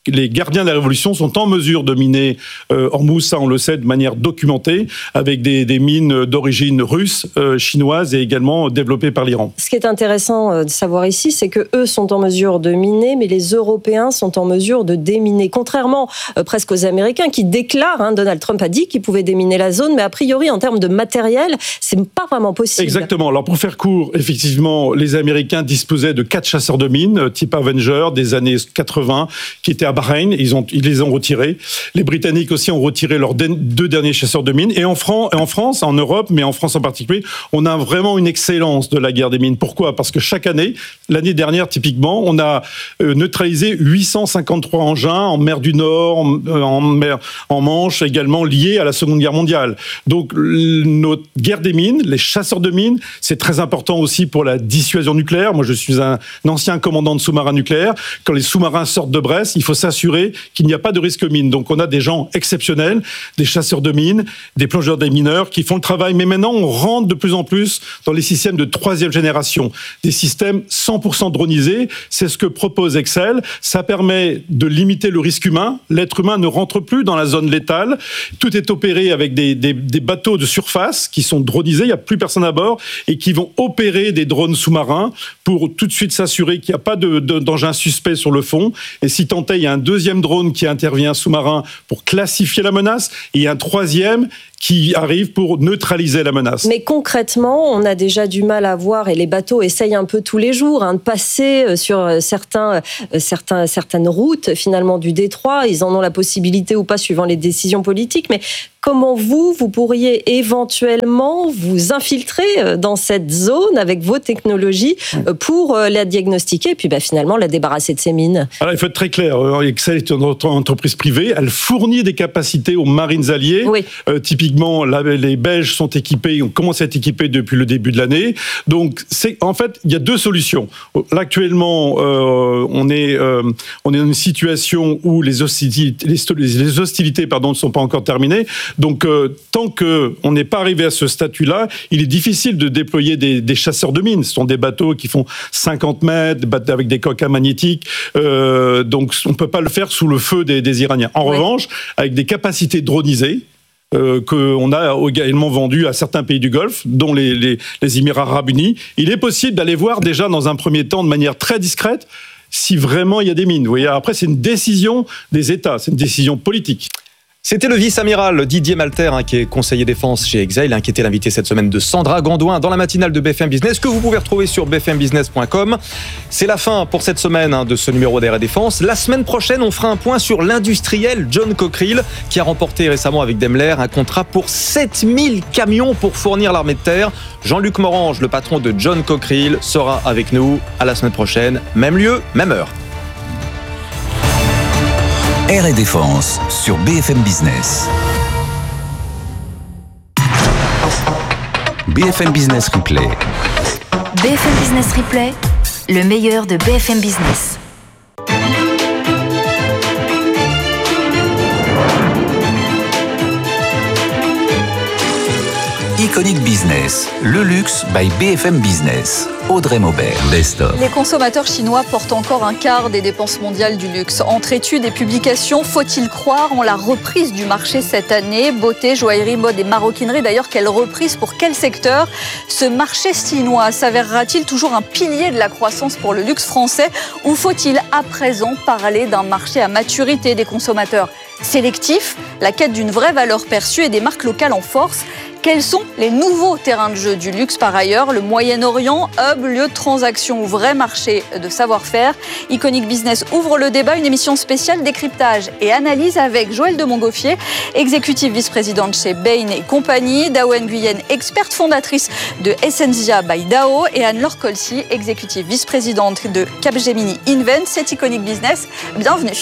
les gardiens de la révolution sont en mesure de miner euh, Hormuz, ça on le sait de manière documentée, avec des, des mines d'origine russe, euh, chinoise et également développées par l'Iran. Ce qui est intéressant de savoir ici, c'est que eux sont en mesure de miner, mais les Européens sont en mesure de déminer. Contrairement euh, presque aux Américains qui déclarent, hein, Donald Trump a dit qu'il pouvait déminer la zone, mais a priori en termes de matériel, c'est pas vraiment possible. Exactement. Alors pour faire court, effectivement, les Américains disposaient de quatre chasseurs de mines, type Avenger, des années quatre-vingts, qui étaient à Bahreïn. Ils, ont, ils les ont retirés. Les Britanniques aussi ont retiré leurs deux derniers chasseurs de mines. Et en, Fran- en France, en Europe, mais en France en particulier, on a vraiment une excellence de la guerre des mines. Pourquoi ? Parce que chaque année, l'année dernière typiquement, on a euh, neutralisé huit cent cinquante-trois engins en mer du Nord, en, en, mer, en Manche, également liés à la Seconde Guerre mondiale. Donc notre guerre des mines, les chasseurs de mines, c'est très important aussi pour la dissuasion nucléaire. Moi, je suis un, un ancien commandant de sous-marins nucléaires. Quand les sous-marins sortent de Brest, il faut s'assurer qu'il n'y a pas de risque mine. Donc on a des gens exceptionnels, des chasseurs de mines, des plongeurs des mineurs qui font le travail. Mais maintenant, on rentre de plus en plus dans les systèmes de troisième génération, des systèmes cent pour cent dronisés. C'est ce que propose Excel. Ça permet de limiter le risque humain. L'être humain ne rentre plus dans la zone létale. Tout est opéré avec des, des, des bateaux de surface qui sont dronisés. Il n'y a plus personne à bord et qui vont opérer des drones sous-marins pour tout de suite s'assurer qu'il n'y a pas de, de, d'engin suspect sur le fond. Et si tant est, il y a un deuxième drone qui intervient sous-marin pour classifier la menace et un troisième qui arrive pour neutraliser la menace. Mais concrètement, on a déjà du mal à voir, et les bateaux essayent un peu tous les jours hein, de passer sur certains, certains, certaines routes finalement du détroit. Ils en ont la possibilité ou pas suivant les décisions politiques. Mais comment vous, vous pourriez éventuellement vous infiltrer dans cette zone avec vos technologies pour la diagnostiquer et puis bah, finalement la débarrasser de ces mines? Alors il faut être très clair, Excel est une entreprise privée, elle fournit des capacités aux marines alliées. Oui. Euh, typiquement, là, les Belges sont équipés, on commence à être équipés depuis le début de l'année. Donc c'est, en fait, il y a deux solutions. Là actuellement, euh, on, est, euh, on est dans une situation où les hostilités, les, les hostilités pardon, ne sont pas encore terminées. Donc, euh, tant qu'on n'est pas arrivé à ce statut-là, il est difficile de déployer des, des chasseurs de mines. Ce sont des bateaux qui font cinquante mètres, avec des coques magnétiques. Euh, donc, on ne peut pas le faire sous le feu des, des Iraniens. En oui. revanche, avec des capacités dronisées, Euh, qu'on a également vendu à certains pays du Golfe, dont les, les, les Émirats Arabes Unis, il est possible d'aller voir déjà dans un premier temps de manière très discrète si vraiment il y a des mines. Vous voyez, après, c'est une décision des États, c'est une décision politique. C'était le vice-amiral Didier Malter, hein, qui est conseiller défense chez Exail, hein, qui était l'invité cette semaine de Sandra Gondouin dans la matinale de B F M Business, que vous pouvez retrouver sur b f m business point com. C'est la fin pour cette semaine hein, de ce numéro d'Air et Défense. La semaine prochaine, on fera un point sur l'industriel John Cockerill, qui a remporté récemment avec Daimler un contrat pour sept mille camions pour fournir l'armée de terre. Jean-Luc Morange, le patron de John Cockerill, sera avec nous. À la semaine prochaine, même lieu, même heure. Air et Défense sur B F M Business. B F M Business Replay. B F M Business Replay, le meilleur de B F M Business. Iconic Business, le luxe by B F M Business. Audrey Maubert, Best of. Les consommateurs chinois portent encore un quart des dépenses mondiales du luxe. Entre études et publications, faut-il croire en la reprise du marché cette année? Beauté, joaillerie, mode et maroquinerie. D'ailleurs, quelle reprise pour quel secteur? Ce marché chinois s'avérera-t-il toujours un pilier de la croissance pour le luxe français? Ou faut-il à présent parler d'un marché à maturité des consommateurs sélectifs, la quête d'une vraie valeur perçue et des marques locales en force? Quels sont les nouveaux terrains de jeu du luxe par ailleurs? Le Moyen-Orient, hub, lieu de transaction ou vrai marché de savoir-faire? Iconic Business ouvre le débat, une émission spéciale décryptage et analyse avec Joëlle de Montgolfier, exécutive vice-présidente chez Bain et compagnie, Dao Nguyen, experte fondatrice de Essentia by Dao, et Anne-Laure Colcy, exécutive vice-présidente de Capgemini Invent. C'est Iconic Business. Bienvenue.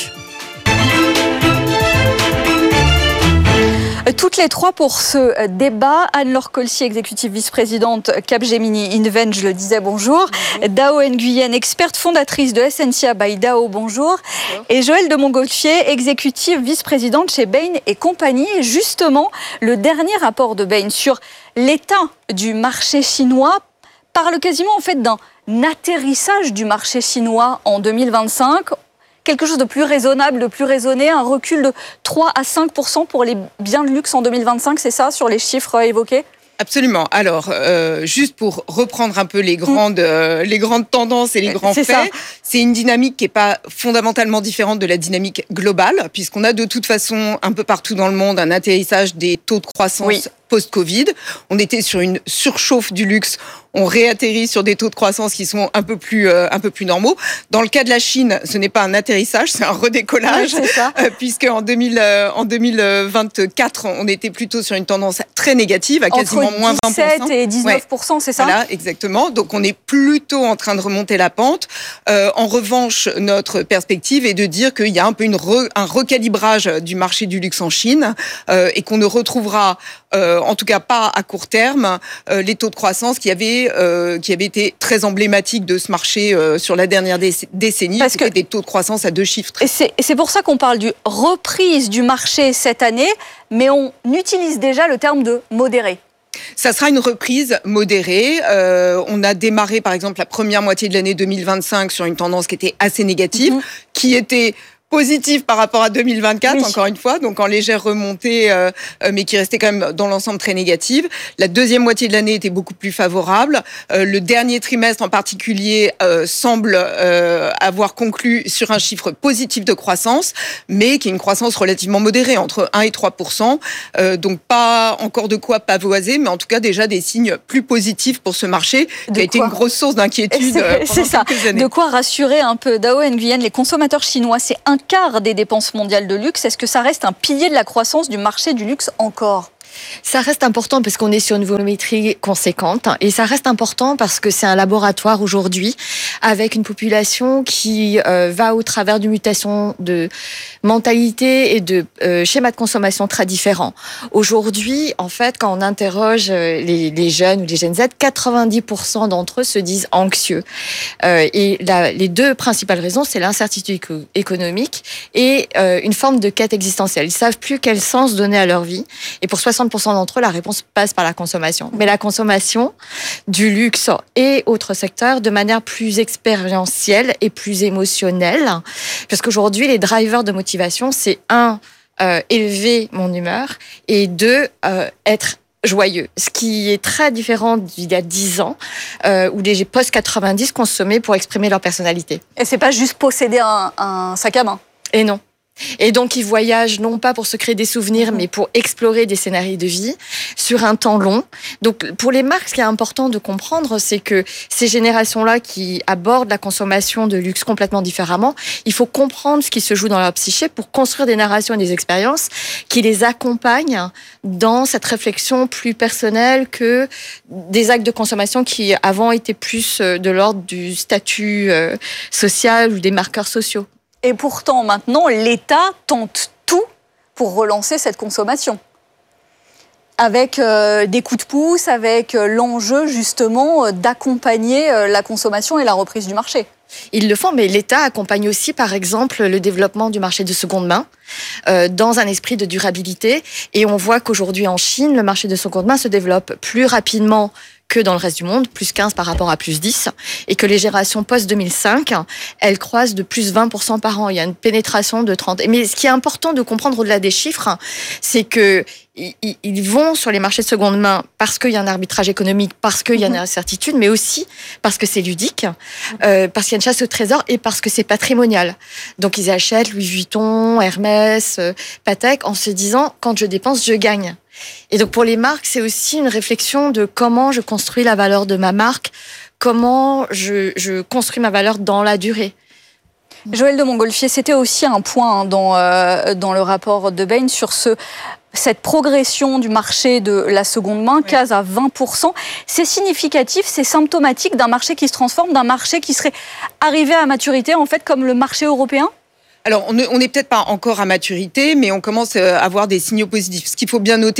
Toutes les trois pour ce débat. Anne-Laure Colcy, exécutive vice-présidente Capgemini Invent, je le disais, bonjour. bonjour. Dao Nguyen, experte fondatrice de Essentia by Dao, bonjour. bonjour. Et Joëlle de Montgolfier, exécutive vice-présidente chez Bain et compagnie. Et justement, le dernier rapport de Bain sur l'état du marché chinois parle quasiment en fait d'un atterrissage du marché chinois en deux mille vingt-cinq. quelque chose de plus raisonnable, de plus raisonné, un recul de trois à cinq pour cent pour les biens de luxe en deux mille vingt-cinq, c'est ça, sur les chiffres évoqués ? Absolument. Alors, euh, juste pour reprendre un peu les grandes, euh, les grandes tendances et les grands c'est faits, ça. c'est une dynamique qui n'est pas fondamentalement différente de la dynamique globale, puisqu'on a de toute façon un peu partout dans le monde un atterrissage des taux de croissance oui. post-Covid. On était sur une surchauffe du luxe. On réatterrit sur des taux de croissance qui sont un peu plus, euh, un peu plus normaux. Dans le cas de la Chine, ce n'est pas un atterrissage, c'est un redécollage, oui, c'est ça. Euh, puisque en, deux mille, euh, en deux mille vingt-quatre, on était plutôt sur une tendance très négative, à quasiment Entre moins vingt pour cent. dix-sept et dix-neuf pour cent, ouais. c'est ça ? Voilà, exactement. Donc on est plutôt en train de remonter la pente. Euh, en revanche, notre perspective est de dire qu'il y a un peu une re, un recalibrage du marché du luxe en Chine euh, et qu'on ne retrouvera, euh, en tout cas pas à court terme, euh, les taux de croissance qui avaient Euh, qui avait été très emblématique de ce marché euh, sur la dernière décennie, parce que des taux de croissance à deux chiffres. Et c'est, et c'est pour ça qu'on parle du reprise du marché cette année, mais on utilise déjà le terme de modéré. Ça sera une reprise modérée. Euh, on a démarré, par exemple, la première moitié de l'année deux mille vingt-cinq sur une tendance qui était assez négative, mmh. qui était positive par rapport à deux mille vingt-quatre, oui. encore une fois, donc en légère remontée, euh, mais qui restait quand même dans l'ensemble très négative. La deuxième moitié de l'année était beaucoup plus favorable. Euh, le dernier trimestre en particulier euh, semble euh, avoir conclu sur un chiffre positif de croissance, mais qui est une croissance relativement modérée, entre un et trois pour cent. Euh, donc pas encore de quoi pavoiser, mais en tout cas déjà des signes plus positifs pour ce marché, de qui a été une grosse source d'inquiétude c'est, pendant c'est ça. quelques années. De quoi rassurer un peu. Dao Nguyen, les consommateurs chinois, c'est un quart des dépenses mondiales de luxe. Est-ce que ça reste un pilier de la croissance du marché du luxe encore ? Ça reste important parce qu'on est sur une volumétrie conséquente et ça reste important parce que c'est un laboratoire aujourd'hui avec une population qui euh, va au travers d'une mutation de mentalité et de euh, schémas de consommation très différents. Aujourd'hui, en fait, quand on interroge les, les jeunes ou les Gen Z, quatre-vingt-dix pour cent d'entre eux se disent anxieux. Euh, et la, les deux principales raisons, c'est l'incertitude économique et euh, une forme de quête existentielle. Ils savent plus quel sens donner à leur vie. Et pour soixante pour cent d'entre eux, la réponse passe par la consommation. Mais la consommation du luxe et autres secteurs de manière plus expérientielle et plus émotionnelle. Parce qu'aujourd'hui, les drivers de motivation, c'est un, euh, élever mon humeur et deux, euh, être joyeux. Ce qui est très différent d'il y a dix ans, euh, où les post quatre-vingt-dix consommaient pour exprimer leur personnalité. Et c'est pas juste posséder un, un sac à main. Et non. Et donc, ils voyagent non pas pour se créer des souvenirs, mais pour explorer des scénarios de vie sur un temps long. Donc, pour les marques, ce qui est important de comprendre, c'est que ces générations-là qui abordent la consommation de luxe complètement différemment, il faut comprendre ce qui se joue dans leur psyché pour construire des narrations et des expériences qui les accompagnent dans cette réflexion plus personnelle que des actes de consommation qui, avant, étaient plus de l'ordre du statut social ou des marqueurs sociaux. Et pourtant, maintenant, l'État tente tout pour relancer cette consommation. Avec euh, des coups de pouce, avec euh, l'enjeu, justement, euh, d'accompagner euh, la consommation et la reprise du marché. Ils le font, mais l'État accompagne aussi, par exemple, le développement du marché de seconde main euh, dans un esprit de durabilité. Et on voit qu'aujourd'hui, en Chine, le marché de seconde main se développe plus rapidement que dans le reste du monde, plus quinze par rapport à plus dix, et que les générations post deux mille cinq, elles croissent de plus vingt pour cent par an. Il y a une pénétration de trente. Mais ce qui est important de comprendre au-delà des chiffres, c'est que ils vont sur les marchés de seconde main parce qu'il y a un arbitrage économique, parce qu'il y a une incertitude, mais aussi parce que c'est ludique, euh, parce qu'il y a une chasse au trésor et parce que c'est patrimonial. Donc ils achètent Louis Vuitton, Hermès, euh, Patek en se disant quand je dépense, je gagne. Et donc pour les marques, c'est aussi une réflexion de comment je construis la valeur de ma marque, comment je, je construis ma valeur dans la durée. Joël de Montgolfier, c'était aussi un point hein, dans, euh, dans le rapport de Bain sur ce, cette progression du marché de la seconde main, quinze à vingt pour cent. C'est significatif, c'est symptomatique d'un marché qui se transforme, d'un marché qui serait arrivé à maturité, en fait, comme le marché européen ? Alors, on n'est peut-être pas encore à maturité, mais on commence à avoir des signaux positifs. Ce qu'il faut bien noter dans le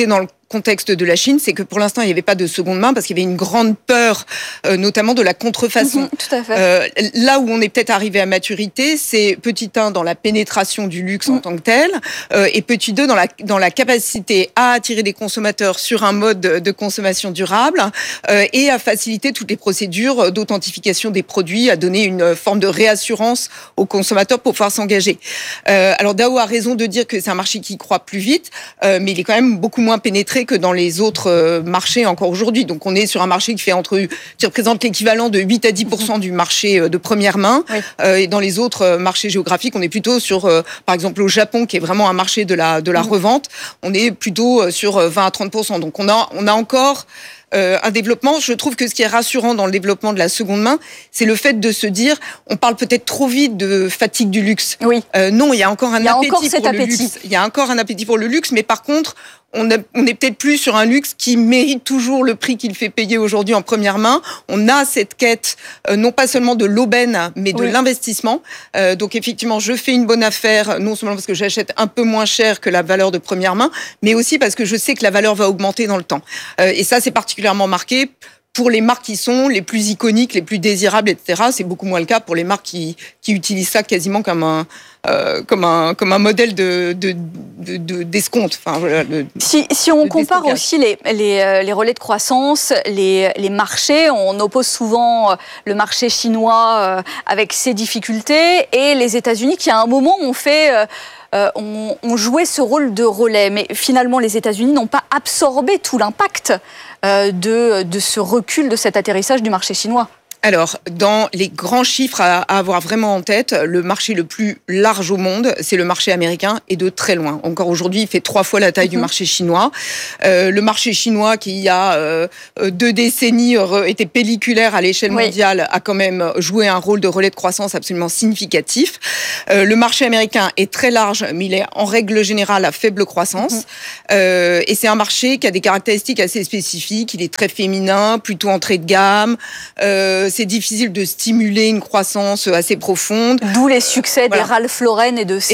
contexte de la Chine, c'est que pour l'instant, il n'y avait pas de seconde main parce qu'il y avait une grande peur, euh, notamment de la contrefaçon. Mmh, tout à fait. Euh, là où on est peut-être arrivé à maturité, c'est petit un dans la pénétration du luxe mmh. en tant que tel, euh, et petit deux dans la, dans la capacité à attirer des consommateurs sur un mode de consommation durable euh, et à faciliter toutes les procédures d'authentification des produits, à donner une forme de réassurance aux consommateurs pour pouvoir s'engager. Euh, alors Dow a raison de dire que c'est un marché qui croît plus vite, euh, mais il est quand même beaucoup moins pénétré que dans les autres euh, marchés encore aujourd'hui. Donc on est sur un marché qui fait entre, qui représente l'équivalent de huit à dix pour cent du marché de première main. Oui. Euh, et dans les autres marchés géographiques, on est plutôt sur, euh, par exemple, au Japon, qui est vraiment un marché de la de la mmh. revente. On est plutôt sur vingt à trente pour cent. Donc on a on a encore Euh, un développement. Je trouve que ce qui est rassurant dans le développement de la seconde main, c'est le fait de se dire, on parle peut-être trop vite de fatigue du luxe. Oui. Euh, non, il y a encore un il y a appétit encore cet pour appétit. le luxe. Il y a encore un appétit pour le luxe, mais par contre, on, a, on est peut-être plus sur un luxe qui mérite toujours le prix qu'il fait payer aujourd'hui en première main. On a cette quête, euh, non pas seulement de l'aubaine, mais de oui. l'investissement. Euh, donc effectivement, je fais une bonne affaire, non seulement parce que j'achète un peu moins cher que la valeur de première main, mais aussi parce que je sais que la valeur va augmenter dans le temps. Euh, et ça, c'est particulièrement marqué pour les marques qui sont les plus iconiques, les plus désirables, et cetera. C'est beaucoup moins le cas pour les marques qui, qui utilisent ça quasiment comme un, euh, comme un, comme un modèle de, de, de, de, d'escompte. Enfin, voilà, de, si, si on compare aussi les, les, les relais de croissance, les, les marchés, on oppose souvent le marché chinois avec ses difficultés et les États-Unis qui, à un moment, ont fait... Euh, ont, ont joué ce rôle de relais. Mais finalement, les États-Unis n'ont pas absorbé tout l'impact euh, de, de ce recul, de cet atterrissage du marché chinois. Alors, dans les grands chiffres à avoir vraiment en tête, le marché le plus large au monde, c'est le marché américain et de très loin. Encore aujourd'hui, il fait trois fois la taille mmh. du marché chinois. Euh, le marché chinois, qui il y a euh, deux décennies était pelliculaire à l'échelle oui. mondiale, a quand même joué un rôle de relais de croissance absolument significatif. Euh, le marché américain est très large, mais il est en règle générale à faible croissance. Mmh. Euh, et c'est un marché qui a des caractéristiques assez spécifiques. Il est très féminin, plutôt entrée de gamme. Euh, c'est difficile de stimuler une croissance assez profonde. D'où les succès voilà. des Ralph Lauren et de